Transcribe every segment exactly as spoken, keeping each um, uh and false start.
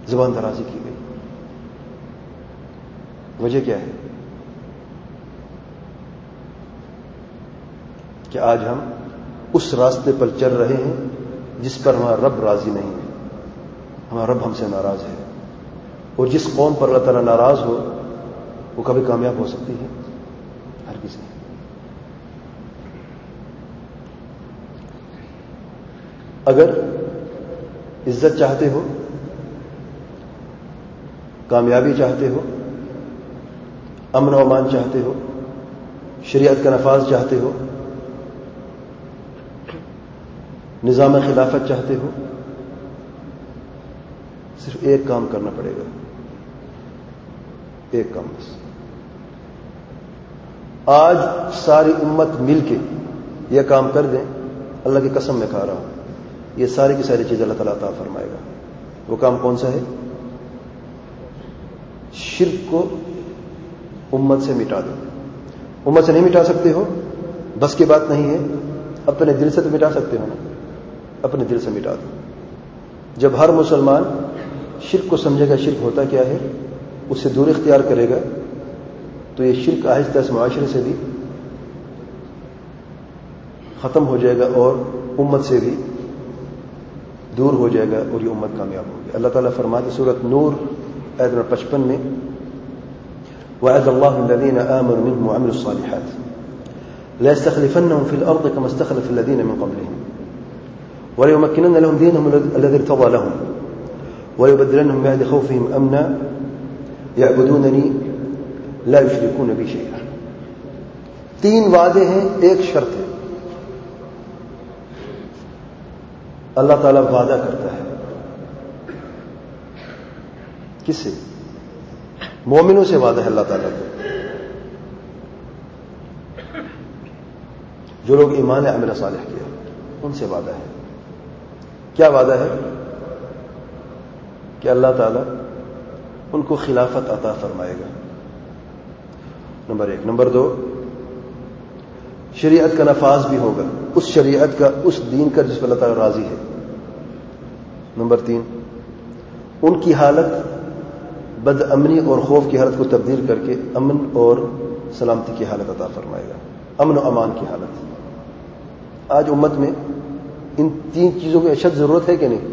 زبان درازی کی گئی. وجہ کیا ہے؟ کہ آج ہم اس راستے پر چل رہے ہیں جس پر ہمارا رب راضی نہیں ہے. ہمارا رب ہم سے ناراض ہے، اور جس قوم پر اللہ تعالیٰ ناراض ہو وہ کبھی کامیاب ہو سکتی ہے؟ ہرگز نہیں. اگر عزت چاہتے ہو، کامیابی چاہتے ہو، امن و امان چاہتے ہو، شریعت کا نفاذ چاہتے ہو، نظام خلافت چاہتے ہو، صرف ایک کام کرنا پڑے گا. ایک کام بس. آج ساری امت مل کے یہ کام کر دیں، اللہ کی قسم میں کھا رہا ہوں، یہ ساری کی ساری چیز اللہ تعالیٰ عطا فرمائے گا. وہ کام کون سا ہے؟ شرک کو امت سے مٹا دو. امت سے نہیں مٹا سکتے ہو، بس کی بات نہیں ہے، اپنے دل سے تو مٹا سکتے ہو نا. اپنے دل سے مٹا دو. جب ہر مسلمان شرک کو سمجھے گا شرک ہوتا کیا ہے، اس سے دور اختیار کرے گا، تو یہ شرک آہستہ اس معاشرے سے بھی ختم ہو جائے گا اور امت سے بھی دور ہو جائے گا، اور یہ امت کامیاب ہوگی. اللہ تعالیٰ فرماتے سورۃ نور آیت نمبر پچپن میں، وعد اللہ الذین آمنوا منهم وعملوا الصالحات ليستخلفنهم في الأرض كما استخلف الذين من قبلهم وليمكنن لهم دينهم الذي ارتضى لهم ويبدلنهم بعد خوفهم أمنا يعبدونني لا يشركون بي شيئا. تین وعدے ہیں، ایک شرط ہے. اللہ تعالیٰ وعدہ کرتا ہے کس سے؟ مومنوں سے وعدہ ہے اللہ تعالیٰ کو. جو لوگ ایمان عمل صالح کیا ان سے وعدہ ہے. کیا وعدہ ہے؟ کہ اللہ تعالیٰ ان کو خلافت عطا فرمائے گا. نمبر ایک. نمبر دو، شریعت کا نفاذ بھی ہوگا، اس شریعت کا، اس دین کا جس پر اللہ تعالیٰ راضی ہے. نمبر تین، ان کی حالت بد امنی اور خوف کی حالت کو تبدیل کر کے امن اور سلامتی کی حالت عطا فرمائے گا، امن و امان کی حالت. آج امت میں ان تین چیزوں کی اشد ضرورت ہے کہ نہیں؟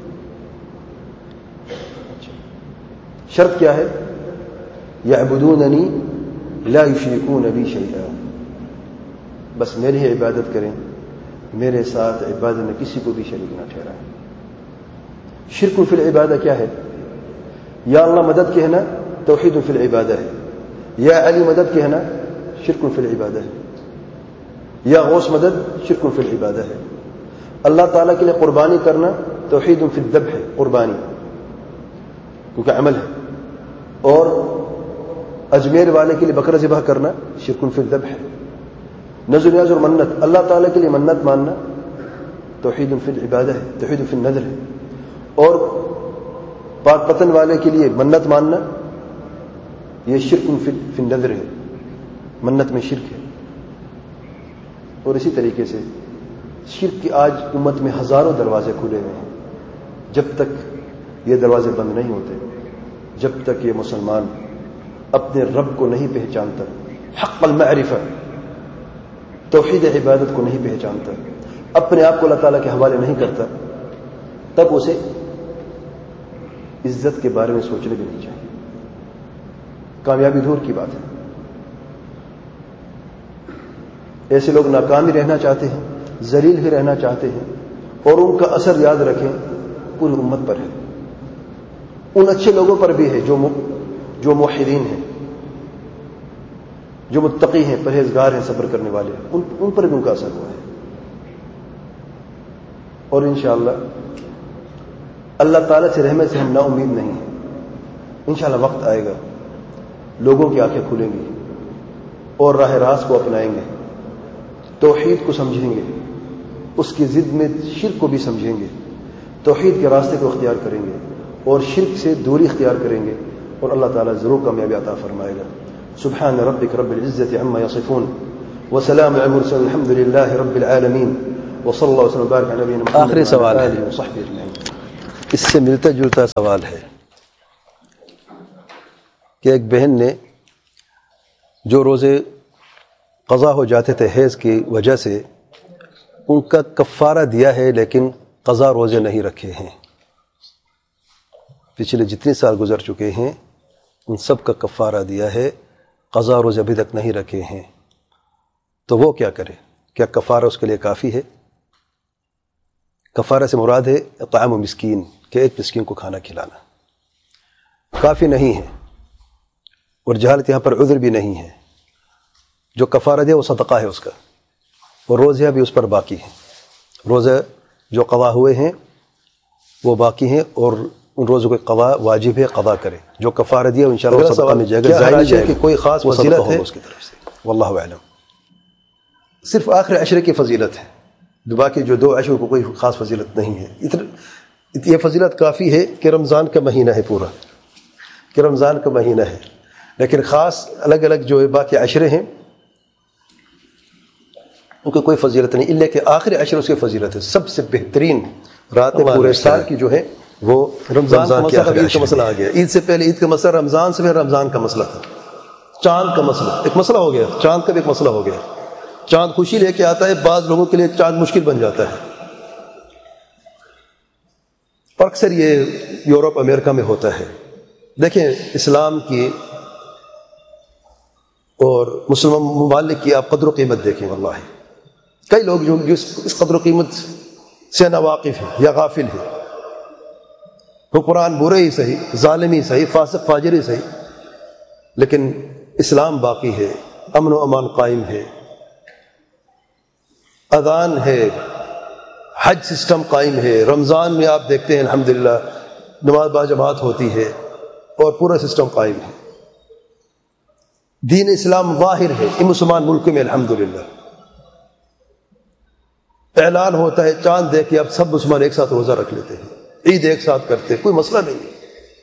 شرط کیا ہے؟ یعبدوننی لا یشرکون بی شیئا، بس میری ہی عبادت کریں، میرے ساتھ عبادت میں کسی کو بھی شریک نہ ٹھہرائیں. شرک فی العبادہ کیا ہے؟ یا اللہ مدد کہنا توحید فی العبادہ ہے، یا علی مدد کہنا شرک فی العبادہ ہے، یا غوث مدد شرک فی العبادہ ہے. اللہ تعالیٰ کے لیے قربانی کرنا توحید فی الذبح ہے، قربانی کیونکہ عمل ہے. اور اجمیر والے کے لیے بکرا ذبح کرنا شرک فی الذبح ہے. نذر نیاز اور منت، اللہ تعالیٰ کے لیے منت ماننا توحید فی العبادہ ہے، توحید فی النذر ہے. اور پاک پتن والے کے لیے منت ماننا یہ شرک فی النذر ہے، منت میں شرک ہے. اور اسی طریقے سے شرک کی آج امت میں ہزاروں دروازے کھلے ہوئے ہیں. جب تک یہ دروازے بند نہیں ہوتے، جب تک یہ مسلمان اپنے رب کو نہیں پہچانتا، حق المعرفہ توحید عبادت کو نہیں پہچانتا، اپنے آپ کو اللہ تعالیٰ کے حوالے نہیں کرتا، تب اسے عزت کے بارے میں سوچنے بھی نہیں چاہیے. کامیابی دور کی بات ہے. ایسے لوگ ناکام ہی رہنا چاہتے ہیں، ذلیل ہی رہنا چاہتے ہیں، اور ان کا اثر یاد رکھیں پوری امت پر ہے. ان اچھے لوگوں پر بھی ہے جو جو موحدین ہیں، جو متقی ہیں، پرہیزگار ہیں، صبر کرنے والے ہیں، ان, ان پر بھی ان کا اثر ہوا ہے. اور انشاءاللہ اللہ تعالیٰ سے رحمت سے ہم نا امید نہیں ہیں. انشاءاللہ وقت آئے گا، لوگوں کی آنکھیں کھلیں گی اور راہ راست کو اپنائیں گے، توحید کو سمجھیں گے، اس کی ضد میں شرک کو بھی سمجھیں گے، توحید کے راستے کو اختیار کریں گے اور شرک سے دوری اختیار کریں گے، اور اللہ تعالیٰ ضرور کامیابی عطا فرمائے گا. سبحان ربک رب العزت عما یصفون وسلام علی المرسلین الحمد للہ رب العالمین وصلی اللہ وسلم وبارک علی نبینا محمد. آخری سوال ہے، وصحبہ اجمعین. اس سے ملتا جلتا سوال ہے. کہ ایک بہن نے جو روزے قضا ہو جاتے تھے حیض کی وجہ سے ان کا کفارہ دیا ہے لیکن قضا روزے نہیں رکھے ہیں. پچھلے جتنے سال گزر چکے ہیں ان سب کا کفارہ دیا ہے, قضا روزے ابھی تک نہیں رکھے ہیں. تو وہ کیا کرے؟ کیا کفارہ اس کے لیے کافی ہے؟ کفارہ سے مراد ہے اطعام و مسکین, کہ ایک مسکین کو کھانا کھلانا. کافی نہیں ہے, اور جہالت یہاں پر عذر بھی نہیں ہے. جو کفارہ دیا وہ صدقہ ہے اس کا, اور روزہ بھی اس پر باقی ہے. روزہ جو قضا ہوئے ہیں وہ باقی ہیں, اور ان روزوں کے قضا واجب ہے, قضا کرے. جو کفارہ دیا انشاءاللہ وہ صدقہ میں جائے گا, ظاہر ہے کہ کوئی خاص فضیلت ہے اس کی طرف سے, واللہ اعلم. صرف آخر عشرے کی فضیلت ہے, باقی جو دو عشر کو کوئی خاص فضیلت نہیں ہے. یہ فضیلت کافی ہے کہ رمضان کا مہینہ ہے پورا, کہ رمضان کا مہینہ ہے, لیکن خاص الگ الگ جو باقی عشرے ہیں ان کو کوئی فضیلت نہیں, اللہ کہ آخری عشر اس کی فضیلت ہے. سب سے بہترین راتیں پورے سال کی جو ہے وہ رمضان کا مسئلہ. عید کا مسئلہ آ گیا, عید سے پہلے عید کا مسئلہ, رمضان سے پہلے رمضان کا مسئلہ تھا. چاند کا مسئلہ ایک مسئلہ ہو گیا, چاند کا بھی ایک مسئلہ ہو گیا. چاند خوشی لے کے آتا ہے, بعض لوگوں کے لیے چاند مشکل بن جاتا ہے, اور اکثر یہ یورپ امریکہ میں ہوتا ہے. دیکھیں اسلام کی اور مسلمان ممالک کی آپ قدر و قیمت دیکھیں. واللہ کئی لوگ جو اس قدر و قیمت سے ناواقف ہیں یا غافل ہیں. حکمران برے ہی صحیح, ظالم ہی صحیح, فاسق فاجر ہی صحیح, لیکن اسلام باقی ہے, امن و امان قائم ہے, اذان ہے, حج سسٹم قائم ہے. رمضان میں آپ دیکھتے ہیں الحمدللہ نماز باجماعت ہوتی ہے اور پورا سسٹم قائم ہے. دین اسلام ظاہر ہے ان مسلمان ملک میں الحمدللہ. اعلان ہوتا ہے چاند دیکھ کے اب سب مسلمان ایک ساتھ روزہ رکھ لیتے ہیں, عید ایک ساتھ کرتے ہیں, کوئی مسئلہ نہیں ہے.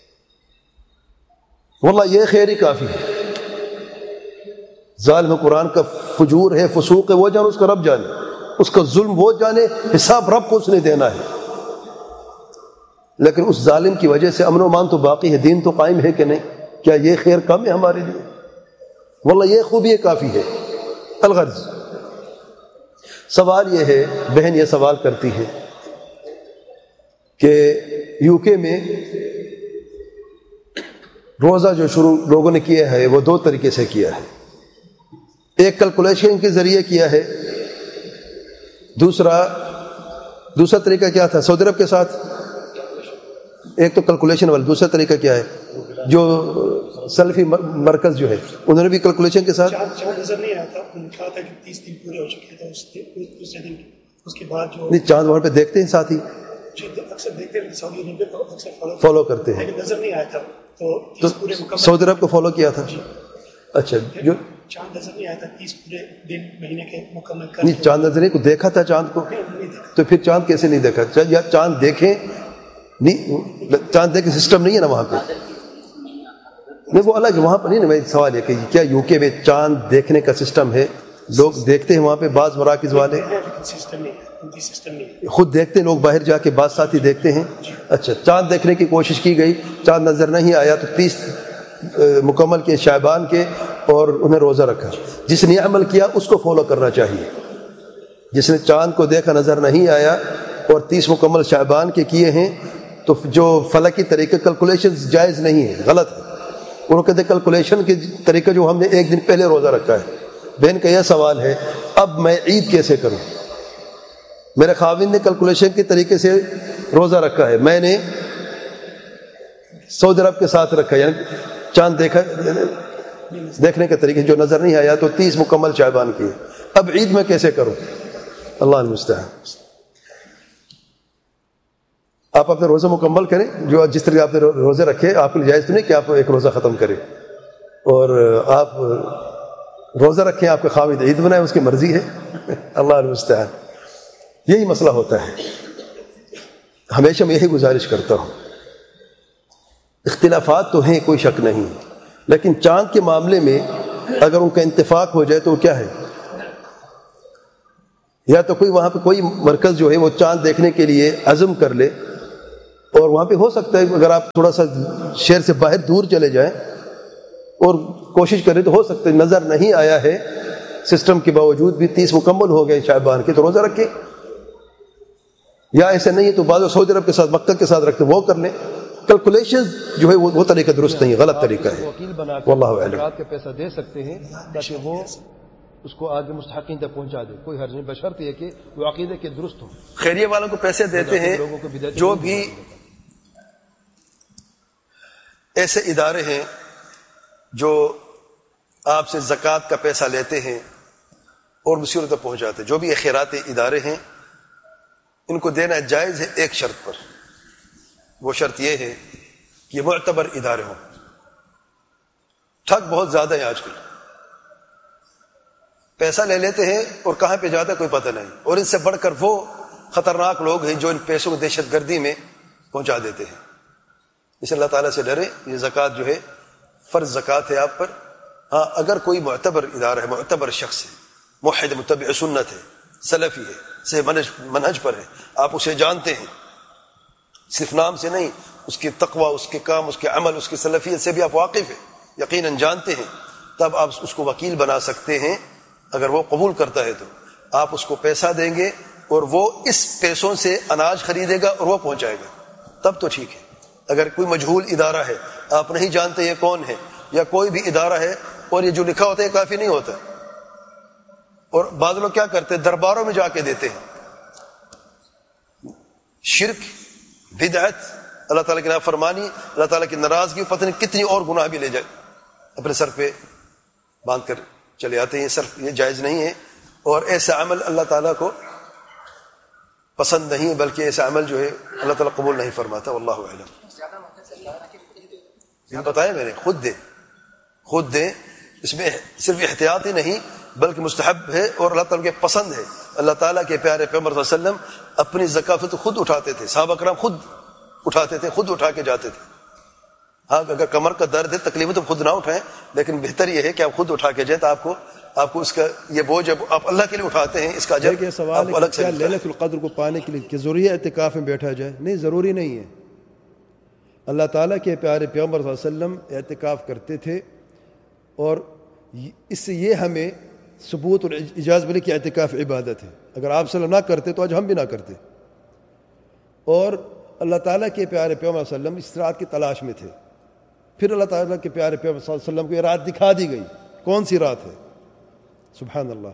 واللہ یہ خیر ہی کافی ہے. ظالم قرآن کا فجور ہے, فسوق ہے, وہ جانے, اس کا رب جانے, اس کا ظلم وہ جانے, حساب رب کو اس نے دینا ہے. لیکن اس ظالم کی وجہ سے امن و امان تو باقی ہے, دین تو قائم ہے کہ نہیں؟ کیا یہ خیر کم ہے ہمارے لیے؟ واللہ یہ خوبی کافی ہے. الغرض سوال یہ ہے, بہن یہ سوال کرتی ہے کہ یو کے میں روزہ جو شروع لوگوں نے کیا ہے وہ دو طریقے سے کیا ہے. ایک کیلکولیشن کے ذریعے کیا ہے, دوسرا دوسرا طریقہ کیا تھا سعودی عرب کے ساتھ. ایک تو کیلکولیشن والا, دوسرا طریقہ کیا ہے جو سلفی مرکز جو ہے انہوں نے بھی کیلکولیشن کے ساتھ. چاند نظر نہیں آیا تھا, انہوں نے کہا تھا کہ تیس دن پورے ہو چکے تھے دوسرے دن, اس کے بعد جو نہیں چاند وہاں پہ دیکھتے ہیں ساتھی, اکثر دیکھتے ہیں سعودی عرب کو اکثر فالو کرتے ہیں, لیکن نظر نہیں آیا تھا تو پورے مکمل سعودی عرب کو فالو کیا تھا. اچھا جو چاند نظر نہیں آیا تھا تیس پورے دن مہینے کے مکمل کر نہیں, چاند نظر نہیں کو دیکھا تھا چاند کو, تو پھر چاند کیسے نہیں دیکھا؟ یا چاند دیکھیں نہیں, چاند دیکھیں سسٹم نہیں ہے نا وہاں پہ, نہیں وہ الگ وہاں پہ نہیں نا. میں سوال یہ کہ کیا یو کے میں چاند دیکھنے کا سسٹم ہے؟ لوگ دیکھتے ہیں وہاں پہ, بعض مراکز والے خود دیکھتے ہیں, لوگ باہر جا کے بعض ساتھی دیکھتے ہیں. اچھا چاند دیکھنے کی کوشش کی گئی, چاند نظر نہیں آیا تو تیس مکمل کے شعبان کے, اور انہیں روزہ رکھا. جس نے عمل کیا اس کو فالو کرنا چاہیے. جس نے چاند کو دیکھا نظر نہیں آیا اور تیس مکمل شعبان کے کیے ہیں تو جو فلکی طریقے کیلکولیشن جائز نہیں ہے, غلط ہے. انہوں کہتے ہیں کیلکولیشن کے طریقہ جو ہم نے ایک دن پہلے روزہ رکھا ہے. بہن کا یہ سوال ہے اب میں عید کیسے کروں؟ میرے خاوند نے کیلکولیشن کے طریقے سے روزہ رکھا ہے, میں نے سعودی عرب کے ساتھ رکھا, یعنی چاند دیکھا دیکھنے کے طریقے جو نظر نہیں آیا تو تیس مکمل شعبان کیے. اب عید میں کیسے کروں؟ اللہ المستعان. آپ اپنے روزہ مکمل کریں, جو جس طرح آپ نے روزے رکھے آپ کے لیے جائز تو نہیں کہ آپ ایک روزہ ختم کریں, اور آپ روزہ رکھیں, آپ کے خاوند عید بنائیں, اس کی مرضی ہے. اللہ المستعان. یہی مسئلہ ہوتا ہے. ہمیشہ میں یہی گزارش کرتا ہوں, اختلافات تو ہیں کوئی شک نہیں, لیکن چاند کے معاملے میں اگر ان کا اتفاق ہو جائے تو کیا ہے, یا تو کوئی وہاں پہ کوئی مرکز جو ہے وہ چاند دیکھنے کے لیے عزم کر لے, اور وہاں پہ ہو سکتا ہے اگر آپ تھوڑا سا شہر سے باہر دور چلے جائیں اور کوشش کریں تو ہو سکتا ہے نظر نہیں آیا ہے سسٹم کے باوجود بھی تیس مکمل ہو گئے شعبان کے تو روزہ رکھیں، یا ایسے نہیں ہے تو بعض سعودی عرب کے ساتھ مکہ کے ساتھ رکھتے وہ کر لیں. کیلکولیشن جو ہے وہ طریقہ درست نہیں، غلط طریقہ ہے. وکیل بنا واللہ کے اعلم. زکوٰۃ کا پیسہ دے سکتے ہیں تاکہ وہ اس کو آگے مستحقین تک پہنچا دے، کوئی حرج نہیں، بشرط یہ کہ وہ عقیدے کے درست ہوں. خیریہ والوں کو پیسے دیتے ہیں لوگوں کو بدعت جو بھی ایسے ادارے ہیں جو آپ سے زکوٰۃ کا پیسہ لیتے ہیں اور مصیروں تک پہنچاتے ہیں، جو بھی خیراتی ادارے ہیں ان کو دینا جائز ہے ایک شرط پر. وہ شرط یہ ہے کہ یہ معتبر ادارے ہوں. ٹھگ بہت زیادہ ہیں آج کل، پیسہ لے لیتے ہیں اور کہاں پہ جاتا ہے کوئی پتہ نہیں، اور ان سے بڑھ کر وہ خطرناک لوگ ہیں جو ان پیسوں کو دہشت گردی میں پہنچا دیتے ہیں. اس اللہ تعالیٰ سے ڈرے. یہ زکوٰۃ جو ہے فرض زکوٰۃ ہے آپ پر. ہاں اگر کوئی معتبر ادارہ ہے، معتبر شخص ہے، موحد متبع سنت ہے، سلفی ہے، صحیح منہج منہج پر ہے، آپ اسے جانتے ہیں صرف نام سے نہیں، اس کے تقوی، اس کے کام، اس کے عمل، اس کی سلفیت سے بھی آپ واقف ہیں، یقیناً جانتے ہیں، تب آپ اس کو وکیل بنا سکتے ہیں. اگر وہ قبول کرتا ہے تو آپ اس کو پیسہ دیں گے اور وہ اس پیسوں سے اناج خریدے گا اور وہ پہنچائے گا، تب تو ٹھیک ہے. اگر کوئی مجہول ادارہ ہے، آپ نہیں جانتے یہ کون ہے، یا کوئی بھی ادارہ ہے اور یہ جو لکھا ہوتا ہے کافی نہیں ہوتا، اور بعض لوگ کیا کرتے ہیں درباروں میں جا کے دیتے ہیں. شرک، بدعت، اللہ تعالیٰ کی نافرمانی، اللہ تعالیٰ کی ناراضگی، پتہ نہیں کتنی اور گناہ بھی لے جائے اپنے سر پہ باندھ کر چلے آتے ہیں. یہ سر یہ جائز نہیں ہے، اور ایسا عمل اللہ تعالیٰ کو پسند نہیں، بلکہ ایسا عمل جو ہے اللہ تعالیٰ قبول نہیں فرماتا. واللہ اعلم. یہ بتایا میں نے، خود دے خود دے اس میں صرف احتیاط ہی نہیں بلکہ مستحب ہے اور اللہ تعالیٰ کے پسند ہے. اللہ تعالیٰ کے پیارے پیغمبر صلی اللہ علیہ وسلم اپنی زکات خود اٹھاتے تھے، صحابہ کرام خود اٹھاتے تھے، خود اٹھا کے جاتے تھے. ہاں اگر کمر کا درد ہے، تکلیف ہے تو خود نہ اٹھائیں، لیکن بہتر یہ ہے کہ آپ خود اٹھا کے جائیں تو آپ کو آپ کو اس کا یہ بوجھ جب آپ اللہ کے لیے اٹھاتے ہیں اس کا اجر سوال ہے کہ کیا لیلۃ القدر کو پانے کے لیے کہ ضروری ہے اعتکاف میں بیٹھا جائے؟ نہیں، ضروری نہیں ہے. اللہ تعالیٰ کے پیارے پیغمبر صلی اللہ علیہ وسلم اعتکاف کرتے تھے، اور اس سے یہ ہمیں ثبوت اور اجازت ملی کہ اعتکاف عبادت ہے. اگر آپ صلی اللہ علیہ وسلم نہ کرتے تو آج ہم بھی نہ کرتے. اور اللہ تعالیٰ کے پیارے پیغمبر صلی اللہ علیہ وسلم اس رات کی تلاش میں تھے. پھر اللہ تعالیٰ کے پیارے پیغمبر صلی اللہ علیہ وسلم کو یہ رات دکھا دی گئی. کون سی رات ہے؟ سبحان اللہ.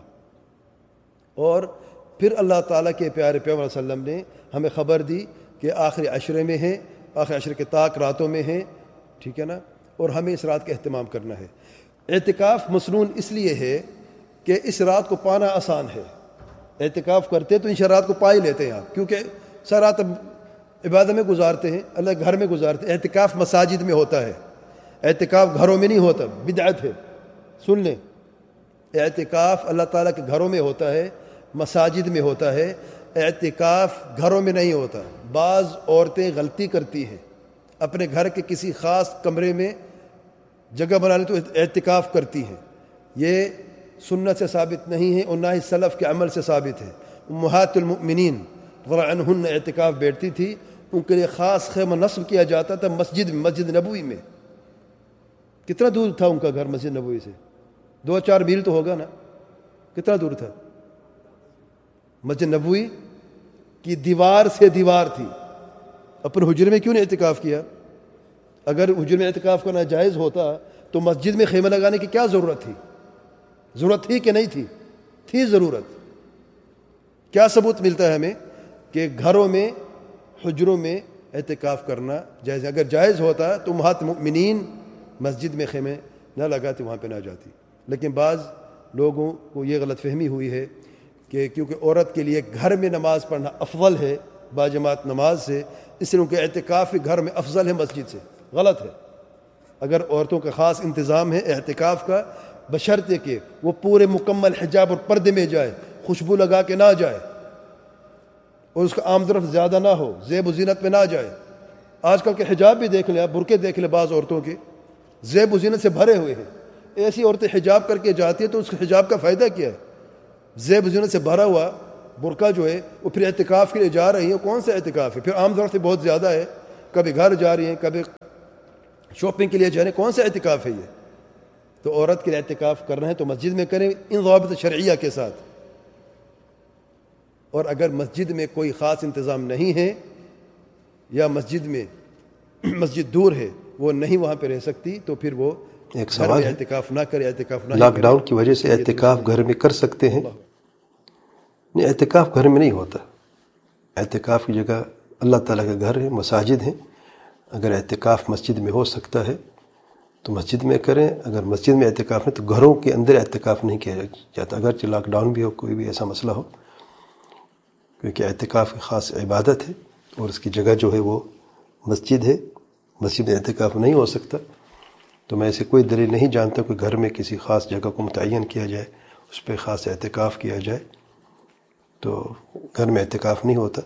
اور پھر اللہ تعالیٰ کے پیارے پیغمبر صلی اللہ علیہ وسلم نے ہمیں خبر دی کہ آخری عشرے میں ہیں، آخری عشرے کے طاق راتوں میں ہیں، ٹھیک ہے نا، اور ہمیں اس رات کا اہتمام کرنا ہے. اعتکاف مسنون اس لیے ہے کہ اس رات کو پانا آسان ہے. اعتکاف کرتے تو ان رات کو پا ہی لیتے ہیں آپ، کیونکہ سر رات عبادت میں گزارتے ہیں، اللہ گھر میں گزارتے ہیں. اعتکاف مساجد میں ہوتا ہے، اعتکاف گھروں میں نہیں ہوتا، بدعت ہے. سن لیں، اعتکاف اللہ تعالیٰ کے گھروں میں ہوتا ہے، مساجد میں ہوتا ہے. اعتکاف گھروں میں نہیں ہوتا. بعض عورتیں غلطی کرتی ہیں، اپنے گھر کے کسی خاص کمرے میں جگہ بنا لی تو اعتکاف کرتی ہیں. یہ سنت سے ثابت نہیں ہے اور نہ ہی سلف کے عمل سے ثابت ہے. امہات المؤمنین رضی اللہ عنہن اعتکاف بیٹھتی تھی، ان کے لیے خاص خیمہ نصب کیا جاتا تھا مسجد میں، مسجد نبوی میں. کتنا دور تھا ان کا گھر مسجد نبوی سے؟ دو چار میل تو ہوگا نا. کتنا دور تھا؟ مسجد نبوی کی دیوار سے دیوار تھی. اپنے حجرے میں کیوں نہیں اعتکاف کیا؟ اگر حجرے میں اعتکاف کرنا جائز ہوتا تو مسجد میں خیمہ لگانے کی کیا ضرورت تھی؟ ضرورت تھی کہ نہیں تھی؟ تھی ضرورت. کیا ثبوت ملتا ہے ہمیں کہ گھروں میں، حجروں میں اعتکاف کرنا جائز ہے؟ اگر جائز ہوتا تو امہات المؤمنین مسجد میں خیمے نہ لگاتی، وہاں پہ نہ جاتی. لیکن بعض لوگوں کو یہ غلط فہمی ہوئی ہے کہ کیونکہ عورت کے لیے گھر میں نماز پڑھنا افضل ہے باجماعت نماز سے، اس لیے ان کے اعتکاف گھر میں افضل ہے مسجد سے. غلط ہے. اگر عورتوں کا خاص انتظام ہے اعتکاف کا، بشرطے کہ وہ پورے مکمل حجاب اور پردے میں جائے، خوشبو لگا کے نہ جائے، اور اس کا عام طرف زیادہ نہ ہو، زیب و زینت میں نہ جائے. آج کل کے حجاب بھی دیکھ لیں آپ، برقعے دیکھ لیں، بعض عورتوں کے زیب و زینت سے بھرے ہوئے ہیں. ایسی عورتیں حجاب کر کے جاتی ہیں تو اس کے حجاب کا فائدہ کیا ہے؟ زیب و زینت سے بھرا ہوا برقع جو ہے وہ پھر اعتکاف کے لیے جا رہی ہیں. کون سا اعتکاف ہے؟ پھر عام طور سے بہت زیادہ ہے، کبھی گھر جا رہی ہیں، کبھی شاپنگ کے لیے جا رہے ہیں. کون سا اعتکاف ہے یہ؟ تو عورت کے لیے اعتکاف کرنا ہے تو مسجد میں کریں ان ضوابط شرعیہ کے ساتھ. اور اگر مسجد میں کوئی خاص انتظام نہیں ہے یا مسجد میں مسجد دور ہے وہ نہیں وہاں پہ رہ سکتی تو پھر وہ ایک گھر سوال میں ہے، اعتکاف نہ کرے. اعتکاف نہ لاک ڈاؤن کی وجہ سے اعتکاف گھر میں کر سکتے ہیں؟ نہیں، اعتکاف گھر میں نہیں ہوتا. اعتکاف کی جگہ اللہ تعالیٰ کا گھر ہے، مساجد ہیں. اگر اعتکاف مسجد میں ہو سکتا ہے تو مسجد میں کریں. اگر مسجد میں اعتکاف نہیں تو گھروں کے اندر اعتکاف نہیں کیا جاتا، اگرچہ لاک ڈاؤن بھی ہو، کوئی بھی ایسا مسئلہ ہو، کیونکہ اعتکاف کی خاص عبادت ہے اور اس کی جگہ جو ہے وہ مسجد ہے. مسجد میں اعتکاف نہیں ہو سکتا تو میں ایسے کوئی دلیل نہیں جانتا کہ گھر میں کسی خاص جگہ کو متعین کیا جائے، اس پہ خاص اعتکاف کیا جائے. تو گھر میں اعتکاف نہیں ہوتا،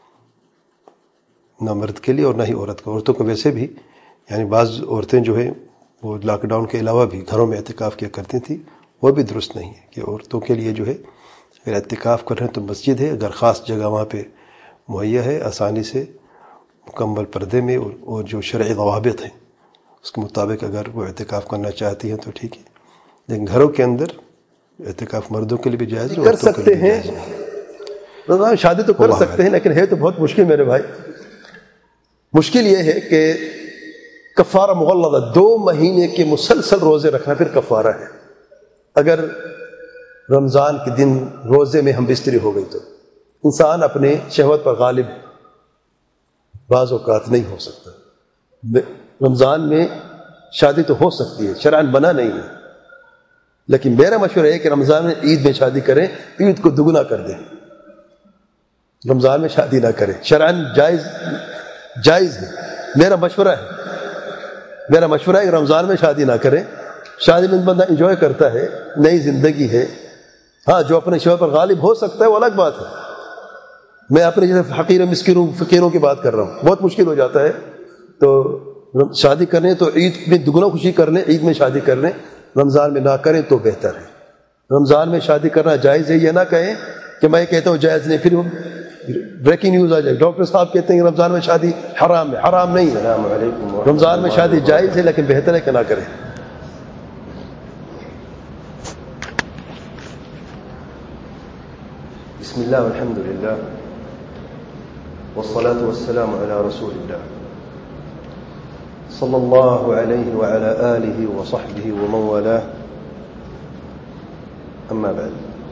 نہ مرد کے لیے اور نہ ہی عورت کو. عورتوں کو ویسے بھی یعنی بعض عورتیں جو ہیں وہ لاک ڈاؤن کے علاوہ بھی گھروں میں اعتکاف کیا کرتی تھیں، وہ بھی درست نہیں ہے. کہ عورتوں کے لیے جو ہے اگر اعتکاف کر رہے ہیں تو مسجد ہے، اگر خاص جگہ وہاں پہ مہیا ہے آسانی سے مکمل پردے میں اور جو شرعی ضوابط ہیں اس کے مطابق اگر وہ اعتکاف کرنا چاہتی ہیں تو ٹھیک ہے. لیکن گھروں کے اندر اعتکاف مردوں کے لیے بھی جائز ہے، کر سکتے ہیں. رمضان شادی تو کر سکتے ہیں لیکن ہے تو بہت مشکل میرے بھائی. مشکل یہ ہے کہ کفارہ مغلظہ دو مہینے کے مسلسل روزے رکھنا پھر کفارہ ہے. اگر رمضان کے دن روزے میں ہم بستری ہو گئی تو انسان اپنے شہوت پر غالب بعض اوقات نہیں ہو سکتا. رمضان میں شادی تو ہو سکتی ہے، شرعاً منع نہیں ہے، لیکن میرا مشورہ ہے کہ رمضان میں عید میں شادی کریں، عید کو دگنا کر دیں. رمضان میں شادی نہ کریں، شرعاً جائز جائز ہے. میرا مشورہ ہے میرا مشورہ ہے کہ رمضان میں شادی نہ کریں. شادی میں بندہ انجوائے کرتا ہے، نئی زندگی ہے. ہاں جو اپنے شوہر پر غالب ہو سکتا ہے وہ الگ بات ہے. میں اپنے جیسے حقیر مسکینوں فقیروں کی بات کر رہا ہوں، بہت مشکل ہو جاتا ہے. تو شادی کریں تو عید میں دگنا خوشی کر لیں، عید میں شادی کر لیں. رمضان میں نہ کریں تو بہتر ہے. رمضان میں شادی کرنا جائز ہے، یہ نہ کہیں کہ میں کہتا ہوں جائز نہیں، پھر بریکنگ نیوز آ جائے ڈاکٹر صاحب کہتے ہیں کہ رمضان میں شادی حرام ہے. حرام نہیں ہے، السلام علیکم. رمضان میں شادی جائز ہے لیکن بہتر ہے کہ نہ کریں. بسم الله والحمد لله والصلاة والسلام على رسول الله صلى الله عليه وعلى آله وصحبه ومن والاه. أما بعد،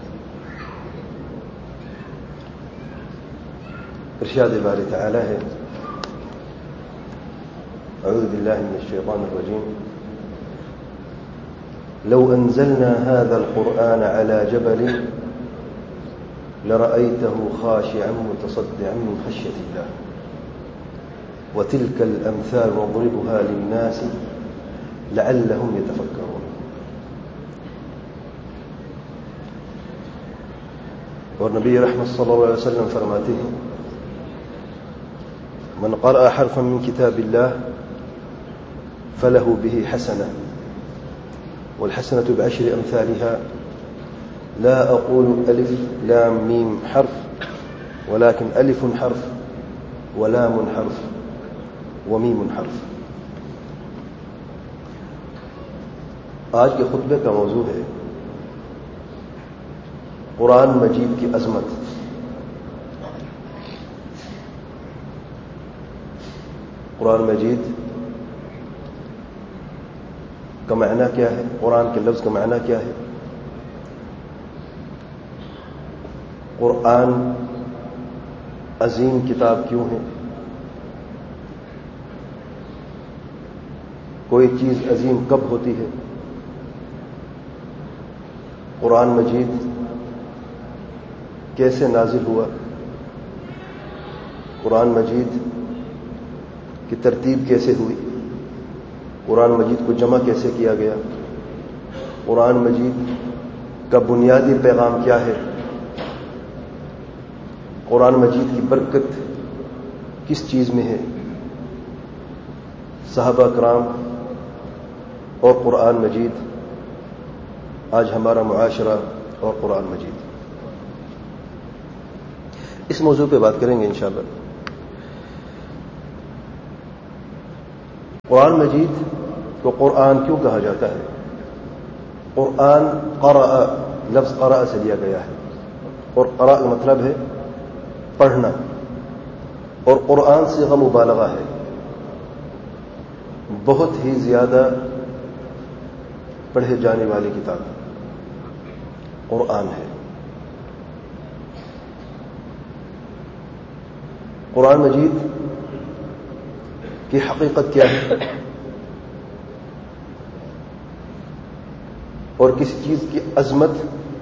ارشاد باری تعالی ہے أعوذ بالله من الشيطان الرجيم لو أنزلنا هذا القرآن على جبل لرأيته خاشعا متصدعا من خشية الله وتلك الأمثال نضربها للناس لعلهم يتفكرون. اور نبی رحمت صلی اللہ علیہ وسلم فرماتے ہیں من قرأ حرفا من كتاب الله فله به حسنة والحسنة بعشر أمثالها لا أقول ألف لام ميم حرف ولكن ألف حرف ولام حرف وميم حرف. آج کے خطبے کا موضوع ہے قرآن مجید کی عظمت. قرآن مجید کا معنی کیا ہے؟ قرآن کے لفظ کا معنی کیا ہے؟ قرآن عظیم کتاب کیوں ہے؟ کوئی چیز عظیم کب ہوتی ہے؟ قرآن مجید کیسے نازل ہوا؟ قرآن مجید کی ترتیب کیسے ہوئی؟ قرآن مجید کو جمع کیسے کیا گیا؟ قرآن مجید کا بنیادی پیغام کیا ہے؟ قرآن مجید کی برکت کس چیز میں ہے؟ صحابہ کرام اور قرآن مجید، آج ہمارا معاشرہ اور قرآن مجید، اس موضوع پہ بات کریں گے انشاءاللہ. قرآن مجید کو قرآن کیوں کہا جاتا ہے؟ قرآن قرأ لفظ قرأ سے لیا گیا ہے، اور قرأ کا مطلب ہے پڑھنا، اور قرآن صیغہ مبالغہ ہے، بہت ہی زیادہ پڑھے جانے والی کتاب قرآن ہے۔ قرآن مجید کی حقیقت کیا ہے اور کسی چیز کی عظمت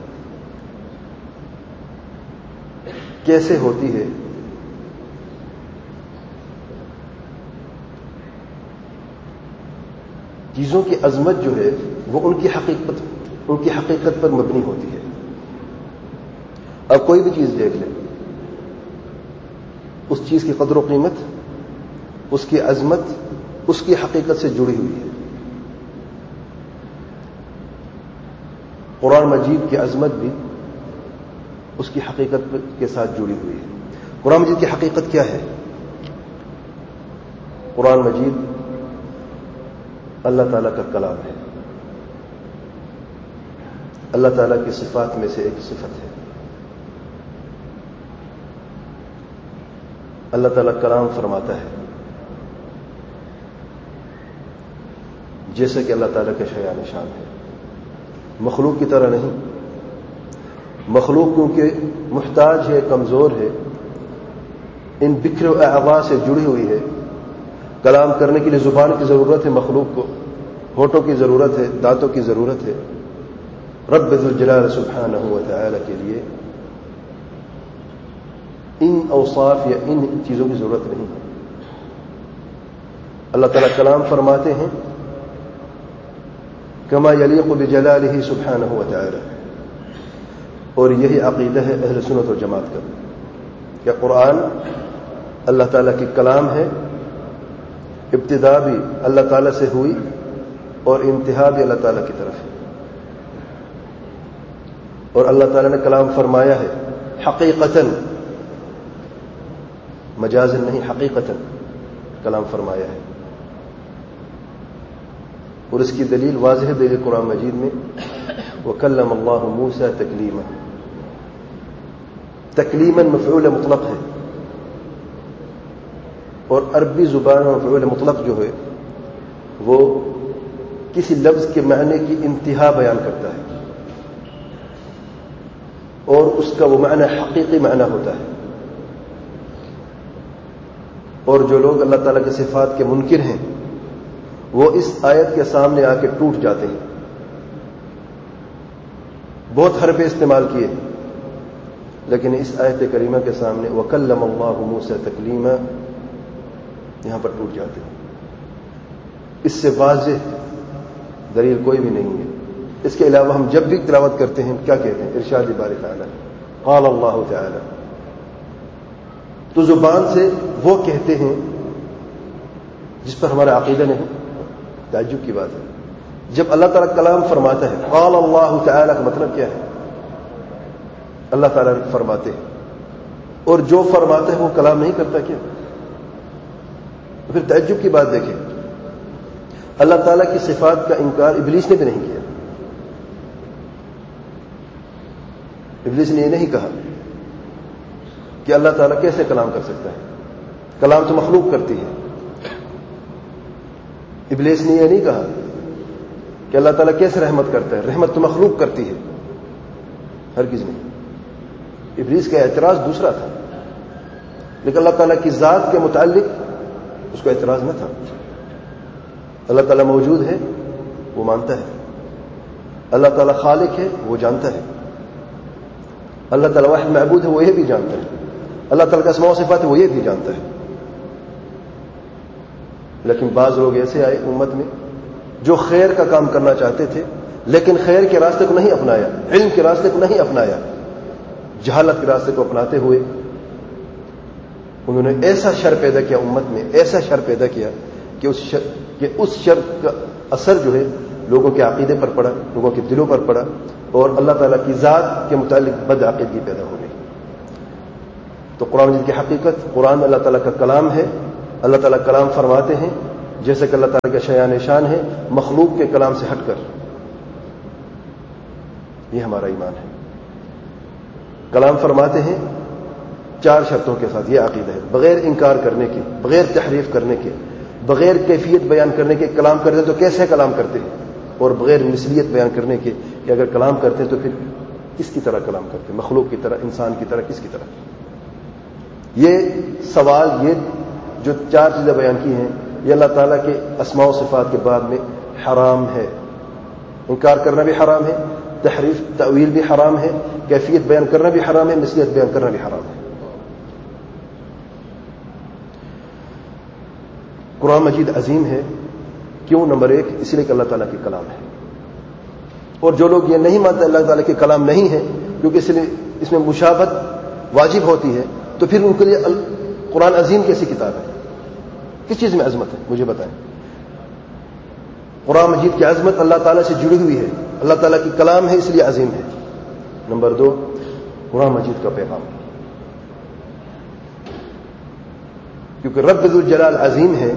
کیسے ہوتی ہے، چیزوں کی عظمت جو ہے وہ ان کی حقیقت ان کی حقیقت پر مبنی ہوتی ہے۔ اب کوئی بھی چیز دیکھ لیں، اس چیز کی قدر و قیمت، اس کی عظمت اس کی حقیقت سے جڑی ہوئی ہے۔ قرآن مجید کی عظمت بھی اس کی حقیقت کے ساتھ جڑی ہوئی ہے۔ قرآن مجید کی حقیقت کیا ہے؟ قرآن مجید اللہ تعالیٰ کا کلام ہے، اللہ تعالیٰ کی صفات میں سے ایک صفت ہے۔ اللہ تعالیٰ کلام فرماتا ہے، جیسے کہ اللہ تعالیٰ کا شایان نشان ہے، مخلوق کی طرح نہیں۔ مخلوق کیونکہ محتاج ہے، کمزور ہے، ان بکھرے اعضاء سے جڑی ہوئی ہے، کلام کرنے کے لیے زبان کی ضرورت ہے، مخلوق کو ہونٹوں کی ضرورت ہے، دانتوں کی ضرورت ہے۔ رب ذو الجلال سبحانہ و تعالی کے لیے ان اوصاف یا ان چیزوں کی ضرورت نہیں ہے۔ اللہ تعالیٰ کلام فرماتے ہیں کما یلیق بجلالہ سبحانہ و تعالی، اور یہی عقیدہ ہے اہل سنت و جماعت کا کہ قرآن اللہ تعالیٰ کی کلام ہے، ابتدا بھی اللہ تعالیٰ سے ہوئی اور انتہا بھی اللہ تعالیٰ کی طرف ہے، اور اللہ تعالیٰ نے کلام فرمایا ہے حقیقتاً، مجازن نہیں، حقیقتاً کلام فرمایا ہے۔ اور اس کی دلیل واضح دلیل قرآن مجید میں وَكَلَّمَ اللَّهُ مُوسَى تَكْلِيمًا، تکلیماً مفعول مطلق ہے، اور عربی زبان میں مفعول مطلق جو ہے وہ کسی لفظ کے معنی کی انتہا بیان کرتا ہے، اور اس کا وہ معنی حقیقی معنی ہوتا ہے۔ اور جو لوگ اللہ تعالیٰ کے صفات کے منکر ہیں وہ اس آیت کے سامنے آ کے ٹوٹ جاتے ہیں۔ بہت حرفیں استعمال کیے، لیکن اس آیت کریمہ کے سامنے وَكَلَّمَ اللَّهُ مُوسَى تَكْلِيمًا یہاں پر ٹوٹ جاتے ہیں۔ اس سے واضح دلیل کوئی بھی نہیں ہے۔ اس کے علاوہ ہم جب بھی تلاوت کرتے ہیں کیا کہتے ہیں؟ ارشاد باری تعالی قال اللہ تعالی، تو زبان سے وہ کہتے ہیں جس پر ہمارا عقیدہ نہیں۔ تعجب کی بات ہے، جب اللہ تعالیٰ کلام فرماتا ہے قال اللہ تعالی کا مطلب کیا ہے؟ اللہ تعالیٰ فرماتے ہیں، اور جو فرماتا ہے وہ کلام نہیں کرتا کیا؟ پھر تعجب کی بات دیکھیں، اللہ تعالیٰ کی صفات کا انکار ابلیس نے بھی نہیں کیا۔ ابلیس نے یہ نہیں کہا کہ اللہ تعالیٰ کیسے کلام کر سکتا ہے، کلام تو مخلوق کرتی ہے۔ ابلیس نے یہ نہیں کہا کہ اللہ تعالیٰ کیسے رحمت کرتا ہے، رحمت تو مخلوق کرتی ہے، ہرگز نہیں۔ ابلیس کا اعتراض دوسرا تھا، لیکن اللہ تعالیٰ کی ذات کے متعلق اس کو اعتراض نہ تھا۔ اللہ تعالیٰ موجود ہے وہ مانتا ہے، اللہ تعالیٰ خالق ہے وہ جانتا ہے، اللہ تعالیٰ واحد معبود ہے وہ یہ بھی جانتا ہے، اللہ تعالیٰ کا اسماء و صفات ہے وہ یہ بھی جانتا ہے۔ لیکن بعض لوگ ایسے آئے امت میں جو خیر کا کام کرنا چاہتے تھے، لیکن خیر کے راستے کو نہیں اپنایا، علم کے راستے کو نہیں اپنایا، جہالت کے راستے کو اپناتے ہوئے انہوں نے ایسا شر پیدا کیا امت میں، ایسا شر پیدا کیا کہ اس شر, کہ اس شر کا اثر جو ہے لوگوں کے عقیدے پر پڑا، لوگوں کے دلوں پر پڑا، اور اللہ تعالیٰ کی ذات کے متعلق بد عقیدگی پیدا ہو گئی۔ تو قرآن مجید کی حقیقت، قرآن اللہ تعالیٰ کا کلام ہے، اللہ تعالیٰ کلام فرماتے ہیں جیسے کہ اللہ تعالیٰ کا شایان شان ہے، مخلوق کے کلام سے ہٹ کر۔ یہ ہمارا ایمان ہے. کلام فرماتے ہیں چار شرطوں کے ساتھ، یہ عقیدہ ہے، بغیر انکار کرنے کے، بغیر تحریف کرنے کے، بغیر کیفیت بیان کرنے کے. کلام کرتے ہیں تو کیسے کلام کرتے ہیں، اور بغیر مثلیت بیان کرنے کے کہ اگر کلام کرتے ہیں تو پھر کس کی طرح کلام کرتے ہیں، مخلوق کی طرح، انسان کی طرح، کس کی طرح. یہ سوال، یہ جو چار چیزیں بیان کی ہیں، یہ اللہ تعالیٰ کے اسماء و صفات کے بعد میں حرام ہے. انکار کرنا بھی حرام ہے، تحریف تأویل بھی حرام ہے، کیفیت بیان کرنا بھی حرام ہے، مثلیت بیان کرنا بھی حرام ہے. قرآن مجید عظیم ہے. کیوں؟ نمبر ایک، اس لیے کہ اللہ تعالیٰ کی کلام ہے. اور جو لوگ یہ نہیں مانتے اللہ تعالیٰ کے کلام نہیں ہے، کیونکہ اس لیے اس میں مشابہت واجب ہوتی ہے، تو پھر ان کے لیے قرآن عظیم کیسی کتاب ہے؟ کس چیز میں عظمت ہے؟ مجھے بتائیں. قرآن مجید کی عظمت اللہ تعالیٰ سے جڑی ہوئی ہے، اللہ تعالیٰ کی کلام ہے، اس لیے عظیم ہے. نمبر دو، قرآن مجید کا پیغام، کیونکہ رب ذو الجلال عظیم ہے،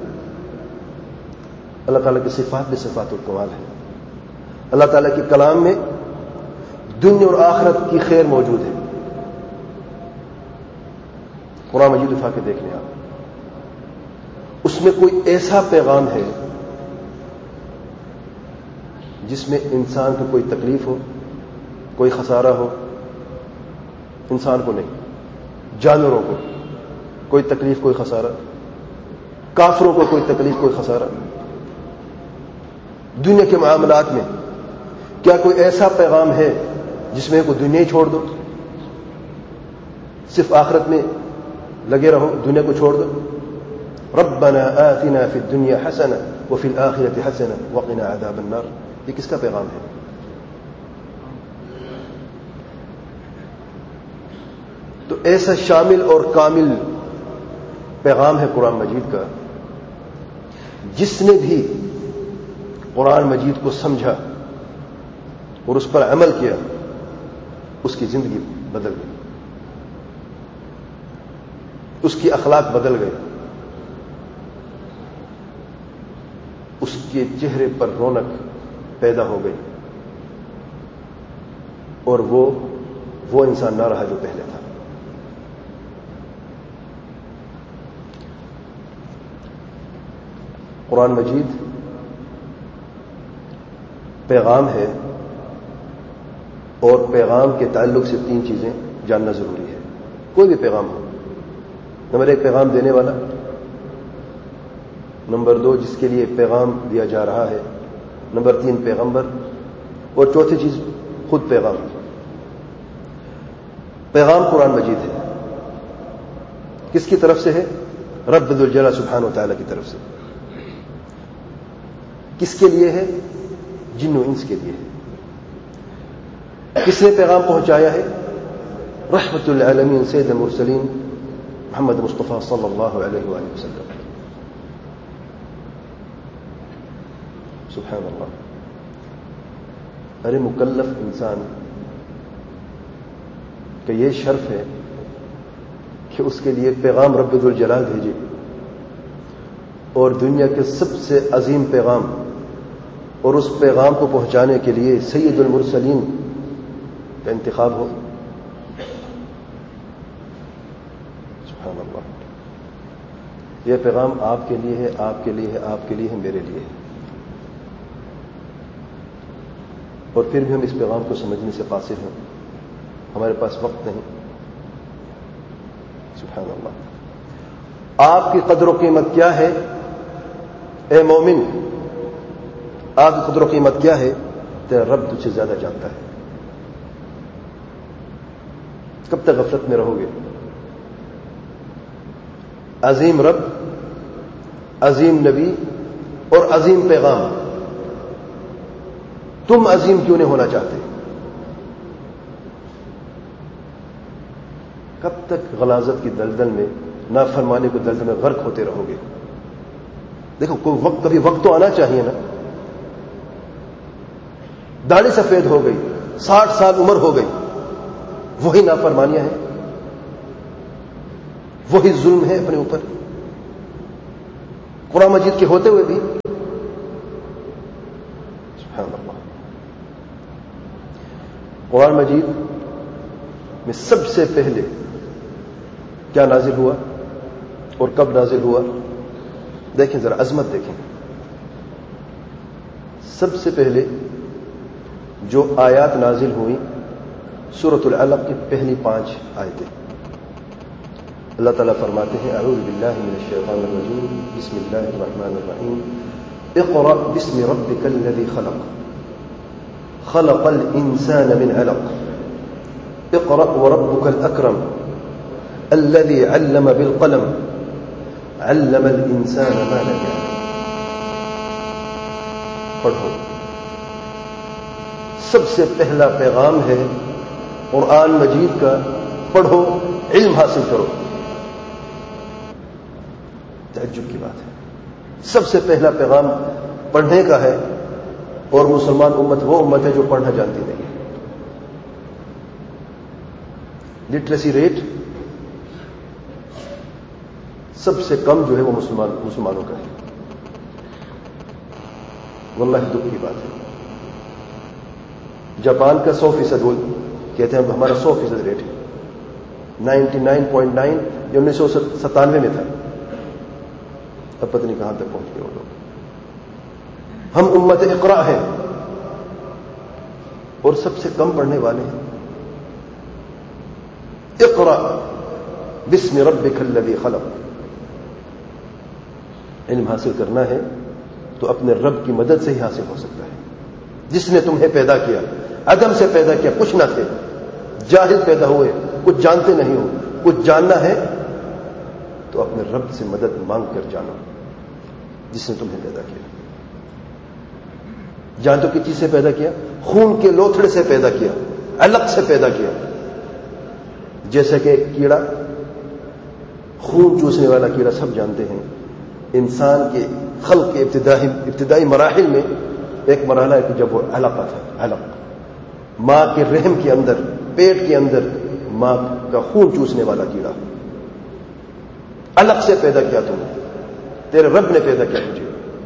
اللہ تعالیٰ کی صفات بھی صفات الکمال ہے. اللہ تعالیٰ کے کلام میں دنیا اور آخرت کی خیر موجود ہے. قرآن مجید اٹھا کے دیکھ لیں آپ، اس میں کوئی ایسا پیغام ہے جس میں انسان کو کوئی تکلیف ہو، کوئی خسارہ ہو؟ انسان کو نہیں، جانوروں کو کوئی تکلیف، کوئی خسارہ، کافروں کو کوئی تکلیف، کوئی خسارہ. دنیا کے معاملات میں کیا کوئی ایسا پیغام ہے جس میں کوئی دنیا ہی چھوڑ دو، صرف آخرت میں لگے رہو، دنیا کو چھوڑ دو؟ ربنا آتنا فی الدنیا حسنہ وفی الآخرۃ حسنہ وقنا عذاب النار. یہ کس کا پیغام ہے؟ تو ایسا شامل اور کامل پیغام ہے قرآن مجید کا. جس نے بھی قرآن مجید کو سمجھا اور اس پر عمل کیا، اس کی زندگی بدل گئی، اس کی اخلاق بدل گئے، اس کے چہرے پر رونق پیدا ہو گئی، اور وہ وہ انسان نہ رہا جو پہلے تھا. قرآن مجید پیغام ہے، اور پیغام کے تعلق سے تین چیزیں جاننا ضروری ہے. کوئی بھی پیغام ہو، نمبر ایک پیغام دینے والا، نمبر دو جس کے لیے پیغام دیا جا رہا ہے، نمبر تین پیغمبر، اور چوتھی چیز خود پیغام. پیغام قرآن مجید ہے. کس کی طرف سے ہے؟ رب ذو الجلال سبحانہ و تعالیٰ کی طرف سے. کس کے لیے ہے؟ جن و انس کے لیے ہے. کس نے پیغام پہنچایا ہے؟ رحمت للعالمین سید المرسلین محمد مصطفیٰ صلی اللہ علیہ وآلہ وسلم. سبحان اللہ. ارے مکلف انسان کہ یہ شرف ہے کہ اس کے لیے پیغام رب ذو الجلال بھیجے، اور دنیا کے سب سے عظیم پیغام، اور اس پیغام کو پہنچانے کے لیے سید المرسلین کا انتخاب ہو. سبحان اللہ. یہ پیغام آپ کے لیے ہے، آپ کے لیے ہے، آپ کے لیے ہے، میرے لیے ہے. اور پھر بھی ہم اس پیغام کو سمجھنے سے قاصر ہیں، ہمارے پاس وقت نہیں. سبحان اللہ. آپ کی قدر و قیمت کیا ہے اے مومن؟ آپ کی قدر و قیمت کیا ہے؟ تیرا رب تجھ سے زیادہ جانتا ہے. کب تک غفلت میں رہو گے؟ عظیم رب، عظیم نبی اور عظیم پیغام، تم عظیم کیوں نہیں ہونا چاہتے؟ کب تک غلاظت کی دلدل میں، نافرمانی کو دلدل میں غرق ہوتے رہو گے؟ دیکھو کوئی وقت، کبھی وقت تو آنا چاہیے نا. داڑھی سفید ہو گئی، ساٹھ سال عمر ہو گئی، وہی نافرمانیاں ہیں، وہی ظلم ہے اپنے اوپر، قرآن مجید کے ہوتے ہوئے بھی. سبحان اللہ. قرآن مجید میں سب سے پہلے کیا نازل ہوا اور کب نازل ہوا؟ دیکھیں ذرا عظمت دیکھیں. سب سے پہلے جو آیات نازل ہوئی سورۃ العلق کی پہلی پانچ آیتیں. اللہ تعالیٰ فرماتے ہیں اعوذ باللہ من الشیطان الرجیم بسم اللہ الرحمن الرحیم اقرأ باسم ربک الذی خلق خلق الانسان من علق اقرأ وربک الاکرم الذي علم بالقلم علم الانسان ما لم يعلم. پڑھو. سب سے پہلا پیغام ہے قرآن مجید کا، پڑھو، علم حاصل کرو. تعجب کی بات ہے. سب سے پہلا پیغام پڑھنے کا ہے، اور مسلمان امت وہ امت ہے جو پڑھنا جانتی نہیں ہے. لٹریسی ریٹ سب سے کم جو ہے وہ مسلمان مسلمانوں کا ہے. واللہ دکھ کی بات ہے. جاپان کا سو فیصد وہ کہتے ہیں ہمارا سو فیصد ریٹ ہے. نائنٹی نائن پوائنٹ نائن یہ انیس سو ستانوے میں تھا. اب پتہ نہیں کہاں تک پہنچ گئے وہ لوگ. ہم امت اقرا ہیں اور سب سے کم پڑھنے والے ہیں. اقرا بسم ربک الذی خلق. علم حاصل کرنا ہے تو اپنے رب کی مدد سے ہی حاصل ہو سکتا ہے، جس نے تمہیں پیدا کیا، عدم سے پیدا کیا، کچھ نہ تھے، جاہل پیدا ہوئے، کچھ جانتے نہیں ہو. کچھ جاننا ہے تو اپنے رب سے مدد مانگ کر جانو جس نے تمہیں پیدا کیا. جان تو کس چیز سے پیدا کیا؟ خون کے لوتھڑے سے پیدا کیا، علق سے پیدا کیا. جیسے کہ ایک کیڑا، خون چوسنے والا کیڑا سب جانتے ہیں. انسان کے خلق کے ابتدائی ابتدائی مراحل میں ایک مرحلہ ہے کہ جب وہ علقہ تھا. علق ماں کے رحم کے اندر، پیٹ کے اندر ماں کا خون چوسنے والا کیڑا. علق سے پیدا کیا تمہیں، تیرے رب نے پیدا کیا تجھے.